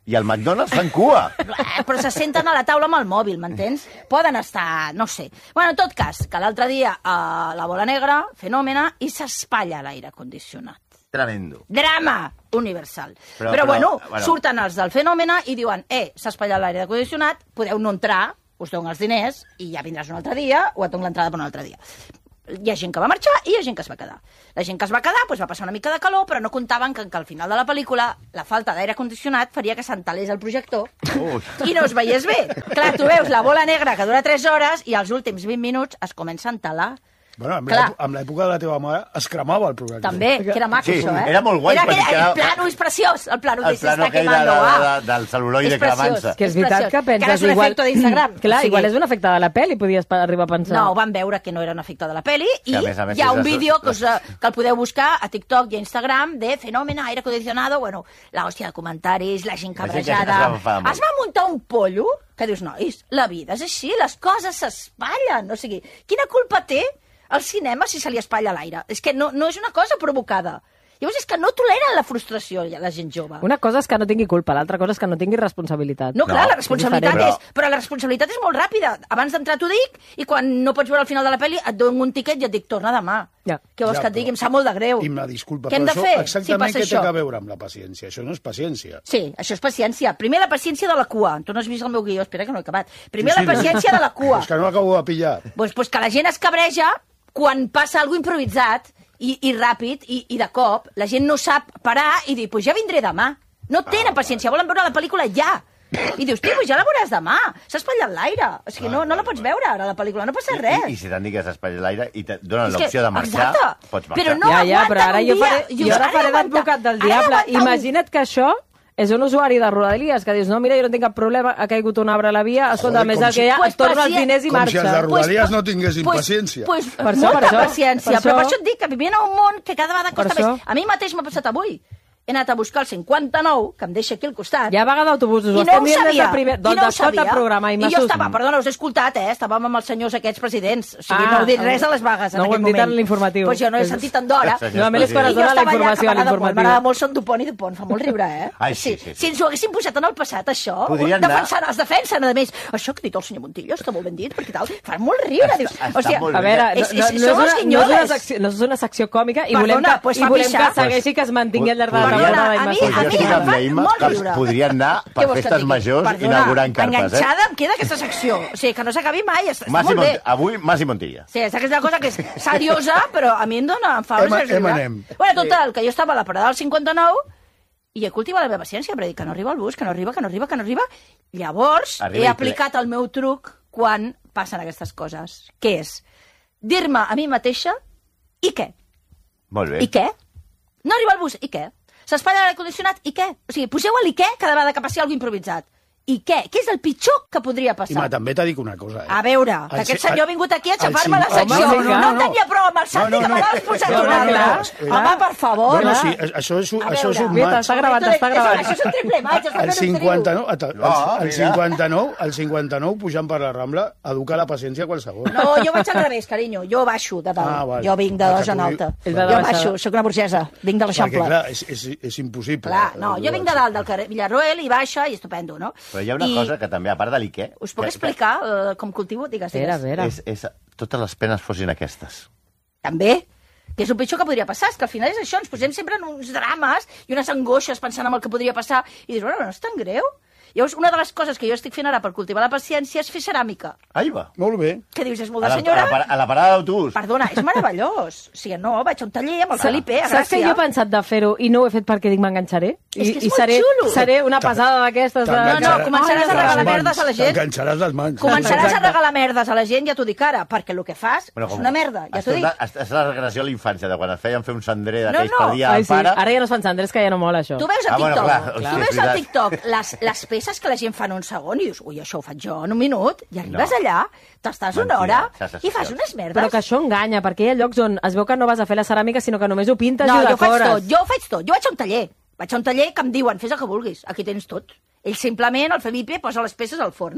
i al McDonald's fan cua. Però se senten a la taula amb el mòbil, m'entens? Poden estar, no sé. Bueno, en tot cas, que l'altre dia a la bola negra, fenòmena, i s'espatlla l'aire condicionat. Tremendo. Drama universal. Però, Però, però bueno, bueno, surten els del fenòmena i diuen, eh, s'ha espatllat l'aire condicionat, podeu no entrar, us dono els diners i ja vindràs un altre dia o et dono l'entrada per un altre dia. Hi ha gent que va marxar i hi ha gent que es va quedar. La gent que es va quedar doncs, va passar una mica de calor, però no comptaven que, que al final de la pel·lícula la falta d'aire condicionat faria que s'entalés el projector Ui. i no es veiés bé. Clar, tu veus la bola negra que dura tres hores i als últims vint minuts es comença a entalar. Bueno, amb Clar. l'èpo- amb l'època de la teva mare es cremava el projecte. També, que era maco, Sí, això, eh? era molt guai, Era, perquè era, era- el plano és preciós, el plano que El plano s'està aquell de, quemando. de, ah. de, del celuloide És preciós. cremant-se. Que és veritat preciós. que penses Que ara és un igual... efecte d'Instagram. Clar, O sigui, igual és un efecte de la pel·li, podies pa- arribar a pensar. No, van veure que no era un efecte de la peli i Sí, a més a més, hi ha és un la- vídeo que, us, eh, que el podeu buscar a TikTok i a Instagram de fenòmena aire acondicionado, bueno, la hòstia de comentaris, la gent La gent que cabrejada. es va enfadar molt. Es va muntar un pollo que dius, nois, la vida és així, les coses s'espatllen. O sigui, quina culpa té el cinema si se li espatlla l'aire? És que no, no és una cosa provocada. Llavors és que no toleren la frustració la gent jove. Una cosa és que no tingui culpa, l'altra cosa és que no tingui responsabilitat. No, clar, No, la responsabilitat és és, diferent. és... Però la responsabilitat és molt ràpida. Abans d'entrar t'ho dic, i quan no pots veure el final de la pel·li et dono un tiquet i et dic, torna demà. Ja. Què vols Ja, que et digui? però- Em sap molt de greu. I me disculpa, Què hem però de això fer exactament si què passa té això? a veure amb la paciència? Això no és paciència. Sí, això és paciència. Primer la paciència de la cua. Tu no has vist el meu guió, espera que no he acabat. Primer Sí, sí, la no. paciència de la cua. És que no acabo de pillar. Pues, pues que la gent es cabreja quan passa alguna improvisat i, i ràpid i, i de cop. La gent no sap parar i dir, pues ja vindré demà. No tenen paciència, volen veure la pel·lícula ja. I dius, tio, pues ja la veuràs demà. S'ha espatllat l'aire. O sigui, no, no la pots veure ara, la pel·lícula. No passa res. I, i si t'han dit que s'espatllat l'aire i te donen És que- l'opció de marxar, exacte. pots marxar. Però no ja, ja, però aguanten ara un jo dia. faré, Dius, jo ara ara faré aguanta- d'advocat del ara diable. aguanta un- Imagina't que això és un usuari de Rodalies que dius, no, mira, jo no tinc cap problema, ha caigut un arbre a la via, escolta, Joder, més com el que si- hi ha, Pues es torna els pacient- diners i Com si els de marxa. Rodalies no tinguessin paciència. Pues, Per això, molta per això, paciència, per però per això. això et dic que vivim en un món que cada vegada costa Per més. això. A mi mateix m'ha passat avui. He anat a buscar el cinquanta-nou, que em deixa aquí al costat. Hi ha vaga d'autobusos, ho I no estem ho dient des sabia. del primer... I Doncs no ho de tot el sabia. programa, i I m'ha jo sus- estava, perdona, us he escoltat, eh? Estàvem amb els senyors aquests presidents. O sigui, Ah, no heu dit res a les vagues en no ho aquest hem dit moment. en l'informatiu. Pues jo no he És- sentit tant d'hora. Senyors Normalment és quan es I jo dona la estava allà informació a acabada de por. l'informatiu. M'agrada molt Son Dupont i Dupont, fa molt riure, eh? Ai, sí, sí, sí. Si ens ho haguessin posat en el passat, això, Podrien anar- defensant, es defensen, a més. Això que ha dit el senyor Montillo està molt ben dit, perquè tal, fa molt riure. Dius, Està- o sigui, està molt A bé. veure, no, És- no, és- no, és són els una, no, és una guinyoles. secció, no és una secció còmica i Perdona, volem que, pues i fa volem que pixar. segueixi, que es mantingui al llarg de la Perdona, temporada. a i mi- m'ha Pues a jo mi estic em amb fa l'Eima molt que riure. podrien anar per Què vols que et festes digui? majors Perdona, inaugurant carpes, eh? enganxada em queda aquesta secció. O sigui, que no s'acabi mai, està, està Massi molt bé. Mont... Avui, Massi Montilla. Sí, és aquesta cosa que és seriosa, però a mi em dona... Em fa Em- una em riure. anem. Bueno, total, que jo estava a la parada del cinquanta-nou i he cultivat la meva paciència, però dic que no arriba el bus, que no arriba, que no arriba, que no arriba. Llavors, Arriba he i aplicat el meu truc quan passen aquestes coses, que és dir-me a mi mateixa i què? Molt bé. I què? No arriba el bus, i què? S'espatlla l'aire condicionat, i què? O sigui, poseu a l'I què cada vegada que passi alguna improvisat. I què? Què és el pitjor que podria I passar? ma, també t'ha dit una cosa, eh? A veure, que El aquest ci- senyor ha vingut aquí a el xafar-me la cinc- Home, secció. no, no, no, no. tenia prou amb el Santi, No, no, que no. me l'has posat No, no, una no, altra. no, és- Home, per favor. No, no, eh? sí, això és, un- A això és un veure. Mira, match. està gravat, està gravat. Això és un triple match, estàs El fent un cinquanta-nou, el, Ah, el, mira. cinquanta-nou, el cinquanta-nou pujant per la Rambla educa la paciència a qualsevol. trio. No, jo vaig al revés, carinyo. Jo baixo de dalt. Ah, val. Jo vinc de Ah, dos que en tu- alta. És de Jo baixada. baixo, sóc una burgesa. Vinc de Perquè, l'Eixample. clar, és, és, és impossible. Clar, no, jo vinc de dalt, del carrer Villarroel, i baixa, i estupendo, no? Però hi ha una I cosa que també, a part de l'Ique... us puc que- explicar eh, com cultivo? Digues, A veure, a digues. veure. És, és, totes les penes fossin aquestes. També, que és el pitjor que podria passar, és que al final és això, ens posem sempre en uns drames i unes angoixes pensant en el que podria passar, i dius, bueno, no és tan greu. Llavors, una de les coses que jo estic fent ara per cultivar la paciència és fer ceràmica. Ai, va. Molt bé. Que dius, és molt A de la, a senyora? la, para- a la parada d'autobús. Perdona, és meravellós. O sigui, no, vaig a un taller amb el Felipe, a Saps que Gràcia. jo he pensat de fer-ho i no ho he fet perquè dic m'enganxaré? I, És que és i molt seré, xulo. seré una pesada d'aquestes de... No, no, començaràs a regalar Les mans. merdes a la gent. T'enganxaràs les mans. Començaràs a Exacte. regalar merdes a la gent, ja t'ho dic ara, perquè el que fas Bueno, és com- una merda, ja es t'ho dic. torna- Es, és la regressió a la infància, de quan es feien fer un cendrer d'aquells No, no. per dia Ai, al sí. pare. Ara ja no es fan cendres, que ja no mola, això. Tu veus a Ah, bueno, TikTok, clar, tu hòstia, veus és a veritat. TikTok les, les peces que la gent fa en un segon i dius, ui, això ho faig jo en un minut, i arribes No. allà, t'estàs una Mentida, hora saps i fas això. unes merdes. Però que això enganya, perquè hi ha llocs on es veu que no vas a fer la ceràmica, sinó que només ho pintes No, i ho jo ho faig decores. tot, jo ho faig tot. Jo vaig a un taller. Vaig a un taller que em diuen, fes el que vulguis, aquí tens tot. Ell simplement, el Felipe, posa les peces al forn.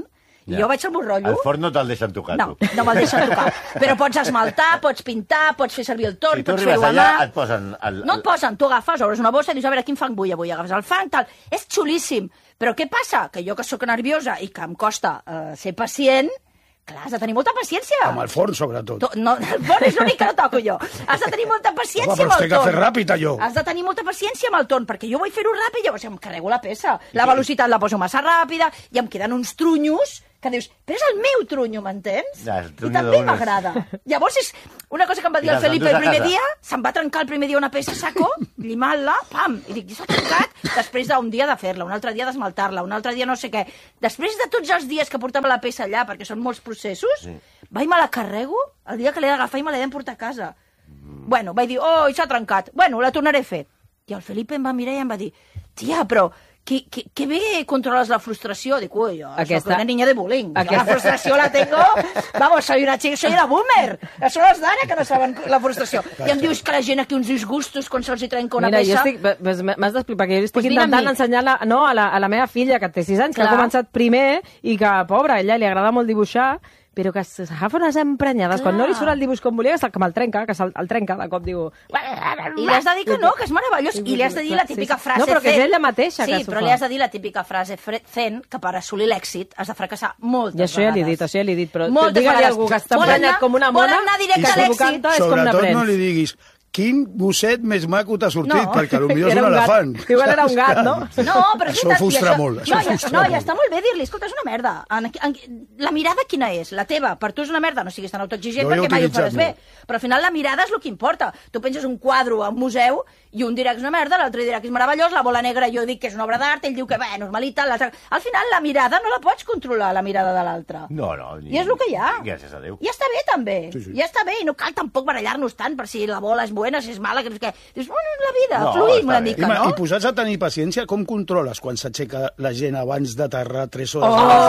I jo vaig al morrollo. El forn no te'l deixen tocar, No, tu. no me'l deixen tocar. Però pots esmaltar, pots pintar, pots fer servir el torn, Si tu pots arribes fer-ho a allà, mà. et posen... El, No et posen, tu agafes, obres una bossa i dius, a veure, quin fang vull avui? Agafes el fang, tal. És xulíssim. Però què passa? Que jo que sóc nerviosa i que em costa uh, ser pacient, clar, has de tenir molta paciència. Amb el forn, sobretot. To, no, el forn és l'únic que no toco jo. Has de tenir molta paciència Home, però amb es el té que torn. fer ràpid, allò. Has de tenir molta paciència amb el torn, perquè jo vull fer-ho ràpid i llavors em carrego la peça. La velocitat la poso massa ràpida i em queden uns trunyos que dius, però és el meu trunyo, m'entens? Ja, el I trunyo també d'un és- m'agrada. Llavors és una cosa que em va dir I el te'ls Felipe endús el a primer casa. dia, se'm va trencar el primer dia una peça a saco, llimant-la, pam, i dic, s'ha trencat, després d'un dia de fer-la, un altre dia d'esmaltar-la, un altre dia no sé què. Després de tots els dies que portava la peça allà, perquè són molts processos, sí. vaig me la carrego, el dia que l'he d'agafar i me l'he d'emportar a casa. Mm. Bueno, vaig dir, oh, s'ha trencat. Bueno, la tornaré a fer. I el Felipe em va mirar i em va dir, tia, però que, que, que bé controles la frustració. Dic, ui, jo Aquesta- soc una niña de bullying. Aquesta- La frustració la tengo... Vamos, soy una chica, soy una boomer. Són els d'ara que no saben la frustració. I em dius que la gent aquí uns disgustos quan se'ls hi trenca una Mira, jo peça... estic, pues, m'has d'explicar, perquè jo estic Pues vine amb intentant mi. ensenyar-la no, a, la, a la meva filla, que té sis anys, Clar. que ha començat primer, i que, pobra, a ella li agrada molt dibuixar, però que s'agafa unes emprenyades. Clar. Quan no li surt el dibuix com volia, que me'l trenca, que se'l el trenca, de cop diu... I li has de dir que no, que és meravellós. I li has de dir la típica Sí, sí. frase... No, però que és zen. ella mateixa sí, que s'ho però fa. li has de dir la típica frase fre- zen que per assolir l'èxit has de fracassar moltes I això ja vegades. li he dit, això ja li he dit, però Moltes digue-li a vegades. algú que està Volen emprenyat anar- com una volen mona, anar directe que a l'èxit. equivocant-te és com Sobretot n'aprens. no li diguis quin gosset més maco t'ha sortit, No. perquè potser és Era un un gat. elefant. Igual era un gat, no? No, però és Això veritat, i frustra molt, això no, ja, frustra no, molt. ja està molt bé dir-li, escolta, és una merda. En, en, la mirada quina és? La teva, per tu és una merda, no siguis tan autoexigent Jo he perquè mai ho utilitzat faràs bé. molt. Però al final la mirada és el que importa. Tu penses un quadre a un museu i un dirà que és una merda, l'altre dirà que és meravellós, la bola negra jo dic que és una obra d'art, ell diu que bé, normalita, l'altre... Al final la mirada no la pots controlar, la mirada de l'altre. No, no. Ni... I és el que hi ha. Gràcies a Déu. I està bé, també. Sí, sí. Ja està bé, i no cal tampoc barallar-nos tant per si la bola és bona, si és mala, que no sé què. Dius, bueno, és la vida, No, fluïm està una bé. I, mica, ma- no? I posats a tenir paciència, com controles quan s'aixeca la gent abans d'aterrar tres hores Oh! abans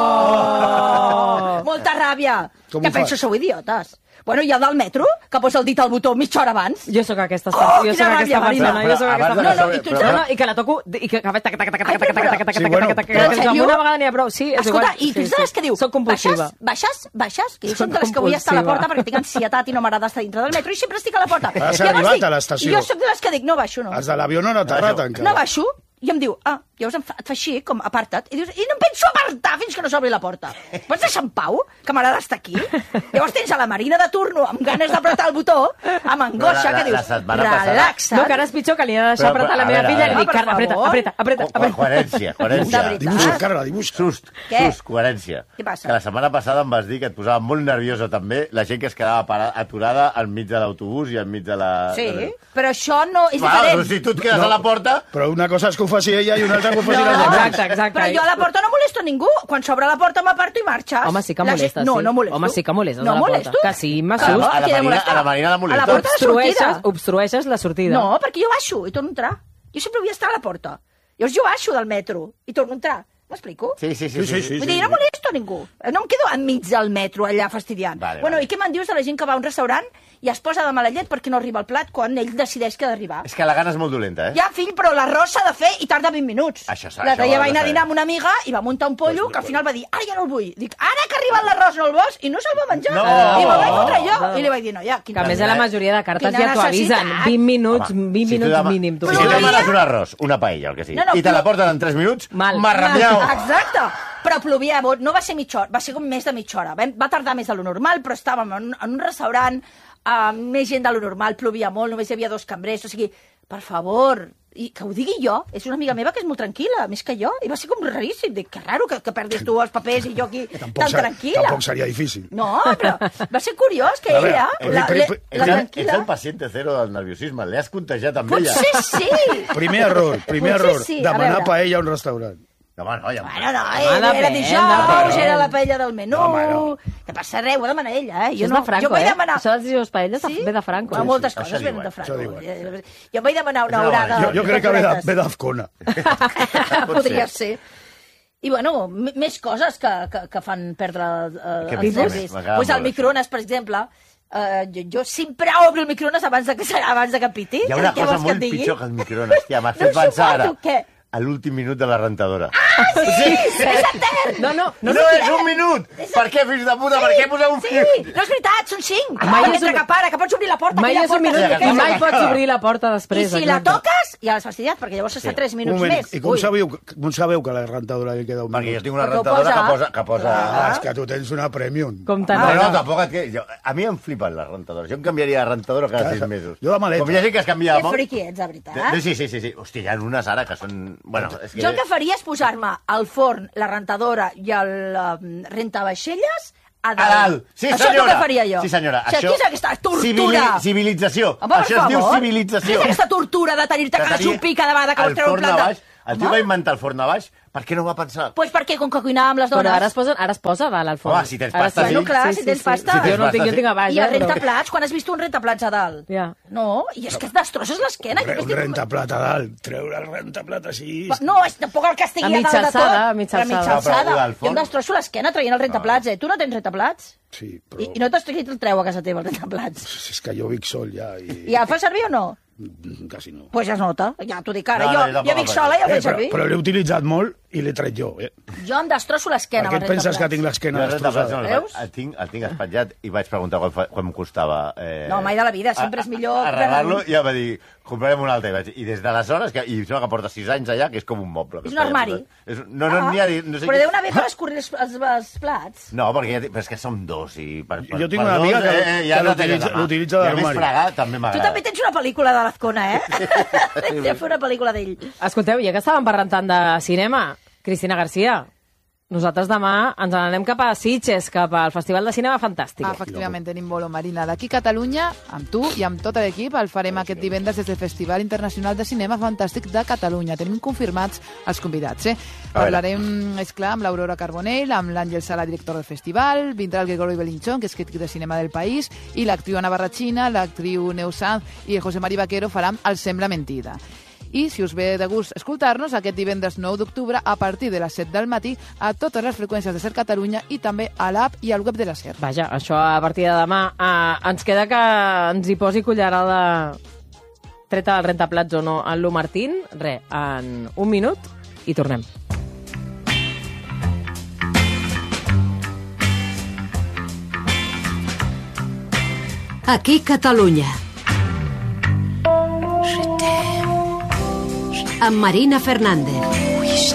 d'aterrar? Oh! Molta ràbia. Com que ho penso, fas? sou idiotes. Bueno, i el del metro, que posa el dit al botó mitja hora abans. Jo sóc aquesta, Oh, jo quina sóc aquesta ràbia, Marina. persona, jo sóc Però aquesta abans de persona. No, no, i tu No, ets- no, i que la toco, i que, que faig tac, tac, tac, tac, tac, tac, tac, tac, Sí, tac, bueno, tac, tac, però- tac, En amb sèrio? una vegada n'hi ha prou. Sí, és Escolta, igual. i tu Sí, saps sí. què diu? Soc compulsiva. Baixes, baixes, baixes, que jo Soc soc de les que vull estar a la compulsiva. porta perquè tinc ansietat i no m'agrada estar dintre del metro i sempre estic a la porta. Has Llavors arribat dic- a l'estació. I jo sóc de les que dic, no baixo, no. Els de l'avió no han aterrat encara. No baixo, i em diu, ah, llavors em fa, et fa així, com aparta't, i dius, i no em penso apartar fins que no s'obri la porta. Pots deixar en pau, que m'agrada estar aquí? Llavors tens a la Marina de turno amb ganes d'apretar el botó, amb angoixa, Però la- que la dius, setmana passada- relaxa't. No, que ara és pitjor, que li he de deixar Però, apretar però, la a meva veure, filla a i li veure. dic, Carla, Per apreta, favor. apreta, apreta, Co- apreta. Coherència, De coherència. veritat. Dibuixa, Carla, dibuixa. Sust, Què? sust, coherència. Què passa? Que la setmana passada em vas dir que et posava molt nerviosa també la gent que es quedava para, aturada enmig de l'autobús i enmig de la... Sí, de... però això no és Clar, diferent. doncs si tu et quedes a la porta... Però una cosa és que ho faci ella i una altra que ho faci No, la gent. Exacte, exacte. Però jo a la porta no molesto ningú. Quan s'obre la porta m'aparto i marxes. Home, sí que La gent- molestes, No, sí. no molesto. Home, sí que molestes no a la porta. molesto. Que sí, m'assust. Clar, A la qui ha de Marina- molestar? a la Marina la molesta. A la porta de Obstrueixes, sortida. obstrueixes la sortida. No, perquè jo baixo i torno a entrar. Jo sempre vull estar a la porta. Llavors jo baixo del metro i torno a entrar. M'explico? Sí, sí, sí. Sí, sí, sí. Vull dir, no molesto a ningú. No em quedo enmig del metro allà fastidiant. Vale, bueno, vale. i què me'n dius de la gent que va a un restaurant i es posa de mala llet perquè no arriba el plat quan ell decideix que ha d'arribar? És que la gana és molt dolenta, eh? Ja, fill, però l'arròs s'ha de fer i tarda vint minuts. Això s'ha- L'altre això dia ho has vaig de anar a dinar saber. amb una amiga i va muntar un pollo que al final va dir, ara ja no el vull. Dic, ara que ha arribat l'arròs no el vols? I no se'l va menjar. No! I me'l vaig fotre jo. No. I li vaig dir, no, ja, Que a més de la majoria de cartes Quina ja t'ho avisen. necessitat. vint minuts, Home, vint si tu minuts dema- mínim. Tu. Si tu Ploria- demanes un arròs, una paella, el que sigui, No, no, i te la plo- porten en tres minuts, Mal. marramiau. Exacte. Però plovia, no va ser mitja hora, va ser com més de mitja hora. Va tardar més de lo normal, però estàvem en un, en un restaurant amb més gent de lo normal, plovia molt, només hi havia dos cambrers, o sigui, per favor, i que ho digui jo, és una amiga meva que és molt tranquil·la, més que jo, i va ser com raríssim, dic, que raro que, que perdis tu els papers i jo aquí Tampoc, tan ser, tranquil·la. tampoc seria difícil. No, però va ser curiós que A veure, ella, eh, la, pri- la, pri- la Ets el, tranquil·la... ets el paciente zero del nerviosisme, l'he contagiat amb ella. Potser sí! Primer error, primer Potser error. sí, a Demanar veure. paella a un restaurant. No, home, no, ja... Bueno, no, Home, era, era depèn, dijous, depèn. era la paella del menú... Home, no. Que passa res, ho ha demanat ella, eh? Això és de Franco, jo vaig eh? demanar... Això dels dijous paelles ve de Franco. Bueno, moltes sí, coses això venen diuen, de Franco. això diuen. Jo vaig demanar una No, horada... Jo, jo crec que ve de- ve d'Azcona. Podria ser. I, bueno, m- més coses que, que, que fan perdre eh, Què els més? nervis. M'agrada Pues el molt, microones, per exemple, eh, jo, jo sempre obro el microones abans de que, abans de que piti. Hi ha una Què cosa vols que et molt digui? pitjor que el microones. Tia, m'has No fet ho pensar ara. suporto, què? a l'últim minut de la rentadora. Ah, sí! sí! És etern! No, no, No, no és un minut! Per què, fills de puta? Per què posar un Sí, minut? no és veritat, són cinc. Mai Ah, és mentre un- que para, que pots obrir la porta. Mai aquella és un porta minut que i és mai aquella. pots obrir la porta I després. si la exacte. toques, ja l'has fastidiat, perquè llavors està tres Un minuts moment, més. i com Ui. sabeu, com sabeu que la rentadora li queda un Perquè jo minut? tinc una Perquè ho rentadora que posa. posa... Que posa... Ah, és que tu tens una premium. Com No, tant. no, tampoc et... que- Jo, a mi em flipen les rentadores. Jo em canviaria de rentadora cada sis mesos. Jo la maleta. Com hi ha gent que es canvia de Que món... friqui ets, de veritat. No, sí, sí, sí, sí. Hòstia, hi ha unes ara que són... Bueno, és que... Jo el que faria és posar-me el forn, la rentadora i el um, rentavaixelles a dalt. A dalt. Sí, Això senyora. és el que faria jo. Sí, senyora. O sigui, Això... què és aquesta tortura? Civili- Civilització. Home, per Això es diu favor. civilització. Què és aquesta tortura de tenir-te que De tenir xupir cada vegada que el vols treure un forn plat a de... baix. El tio Home. va inventar el forn a baix. Per què no va pensar? Pues perquè, com que cuinàvem les dones... Però ara es, posa, ara es posa a dalt al forn. Home, si tens Ara pasta, sí. sí. Bueno, clar, si tens pasta. Si tens Jo no el tinc, jo pasta, el tinc a baix. I el eh, però- rentaplats, quan has vist un rentaplats a dalt? Ja. No, i és que et destrosses l'esquena. jo Re, que un estic- rentaplat a dalt, treure el rentaplat així... No, és tampoc el que estigui A a, mitja dalt de tot. alçada, a mitja Però a mitja alçada. Però, però, alçada. al Jo em forn- destrosso l'esquena traient el rentaplats, eh? Tu no tens rentaplats? Sí, però... I, i no t'has tret el treu a casa teva, el rentaplats. És que jo vic sol ja i... I el fas servir o no? Quasi no. Doncs pues ja es nota, ja t'ho dic ara. No, no, jo, jo tampoc jo vic el faig. sola i el Eh, faig però servir. però l'he utilitzat molt i l'he tret jo, eh? Jo em destrosso l'esquena Per amb què el et penses que rentaplats. tinc Jo l'esquena el rentaplats no destrossada? el vaig- Veus? el tinc, el tinc espatllat i vaig preguntar quan, fa- quan em costava... Eh, No, mai de la vida, sempre és millor a- Arreglar-lo prendre- i ja va dir, comprarem un altre. I, vaig, I des d'aleshores, que, i sembla que porta sis anys allà, que és com un moble. que És es un feia armari. posar. És, no, no, Ah, n'hi ha... No sé però què- deu anar bé per escurrir els, els, els plats. No, perquè ja, però és que som dos i... Per, per, Jo tinc per una amiga dos, que- eh, eh, ja que no tens l'utilitza- la mà. l'utilitza I a d'armari. més fregar també Tu m'agrada. també tens una pel·lícula de l'Azcona, eh? Hem fer una pel·lícula d'ell. Escolteu, ja que estàvem parlant tant de cinema, Cristina García, nosaltres demà ens n'anem cap a Sitges, cap al Festival de Cinema Fantàstic. Efectivament, tenim Bolo Marina d'aquí a Catalunya, amb tu i amb tot l'equip. El farem aquest divendres des del Festival Internacional de Cinema Fantàstic de Catalunya. Tenim confirmats els convidats. Eh? Parlarem, esclar, amb l'Aurora Carbonell, amb l'Àngel Sala, director del festival, vindrà el Gregorio Belinchón, que és crític de cinema del país, i l'actriu Ana Barrachina, l'actriu Neus Sanz i el José Mari Vaquero faran El Sembla Mentida. I, si us ve de gust escoltar-nos, aquest divendres nou d'octubre, a partir de les set del matí, a totes les freqüències de Ser Catalunya i també a l'app i al web de la Ser. Vaja, això a partir de demà. Uh, ens queda que ens hi posi cullerada treta del rentaplats o no en Lu Martín. Re, en un minut i tornem. Aquí Catalunya. Amb Marina Fernández.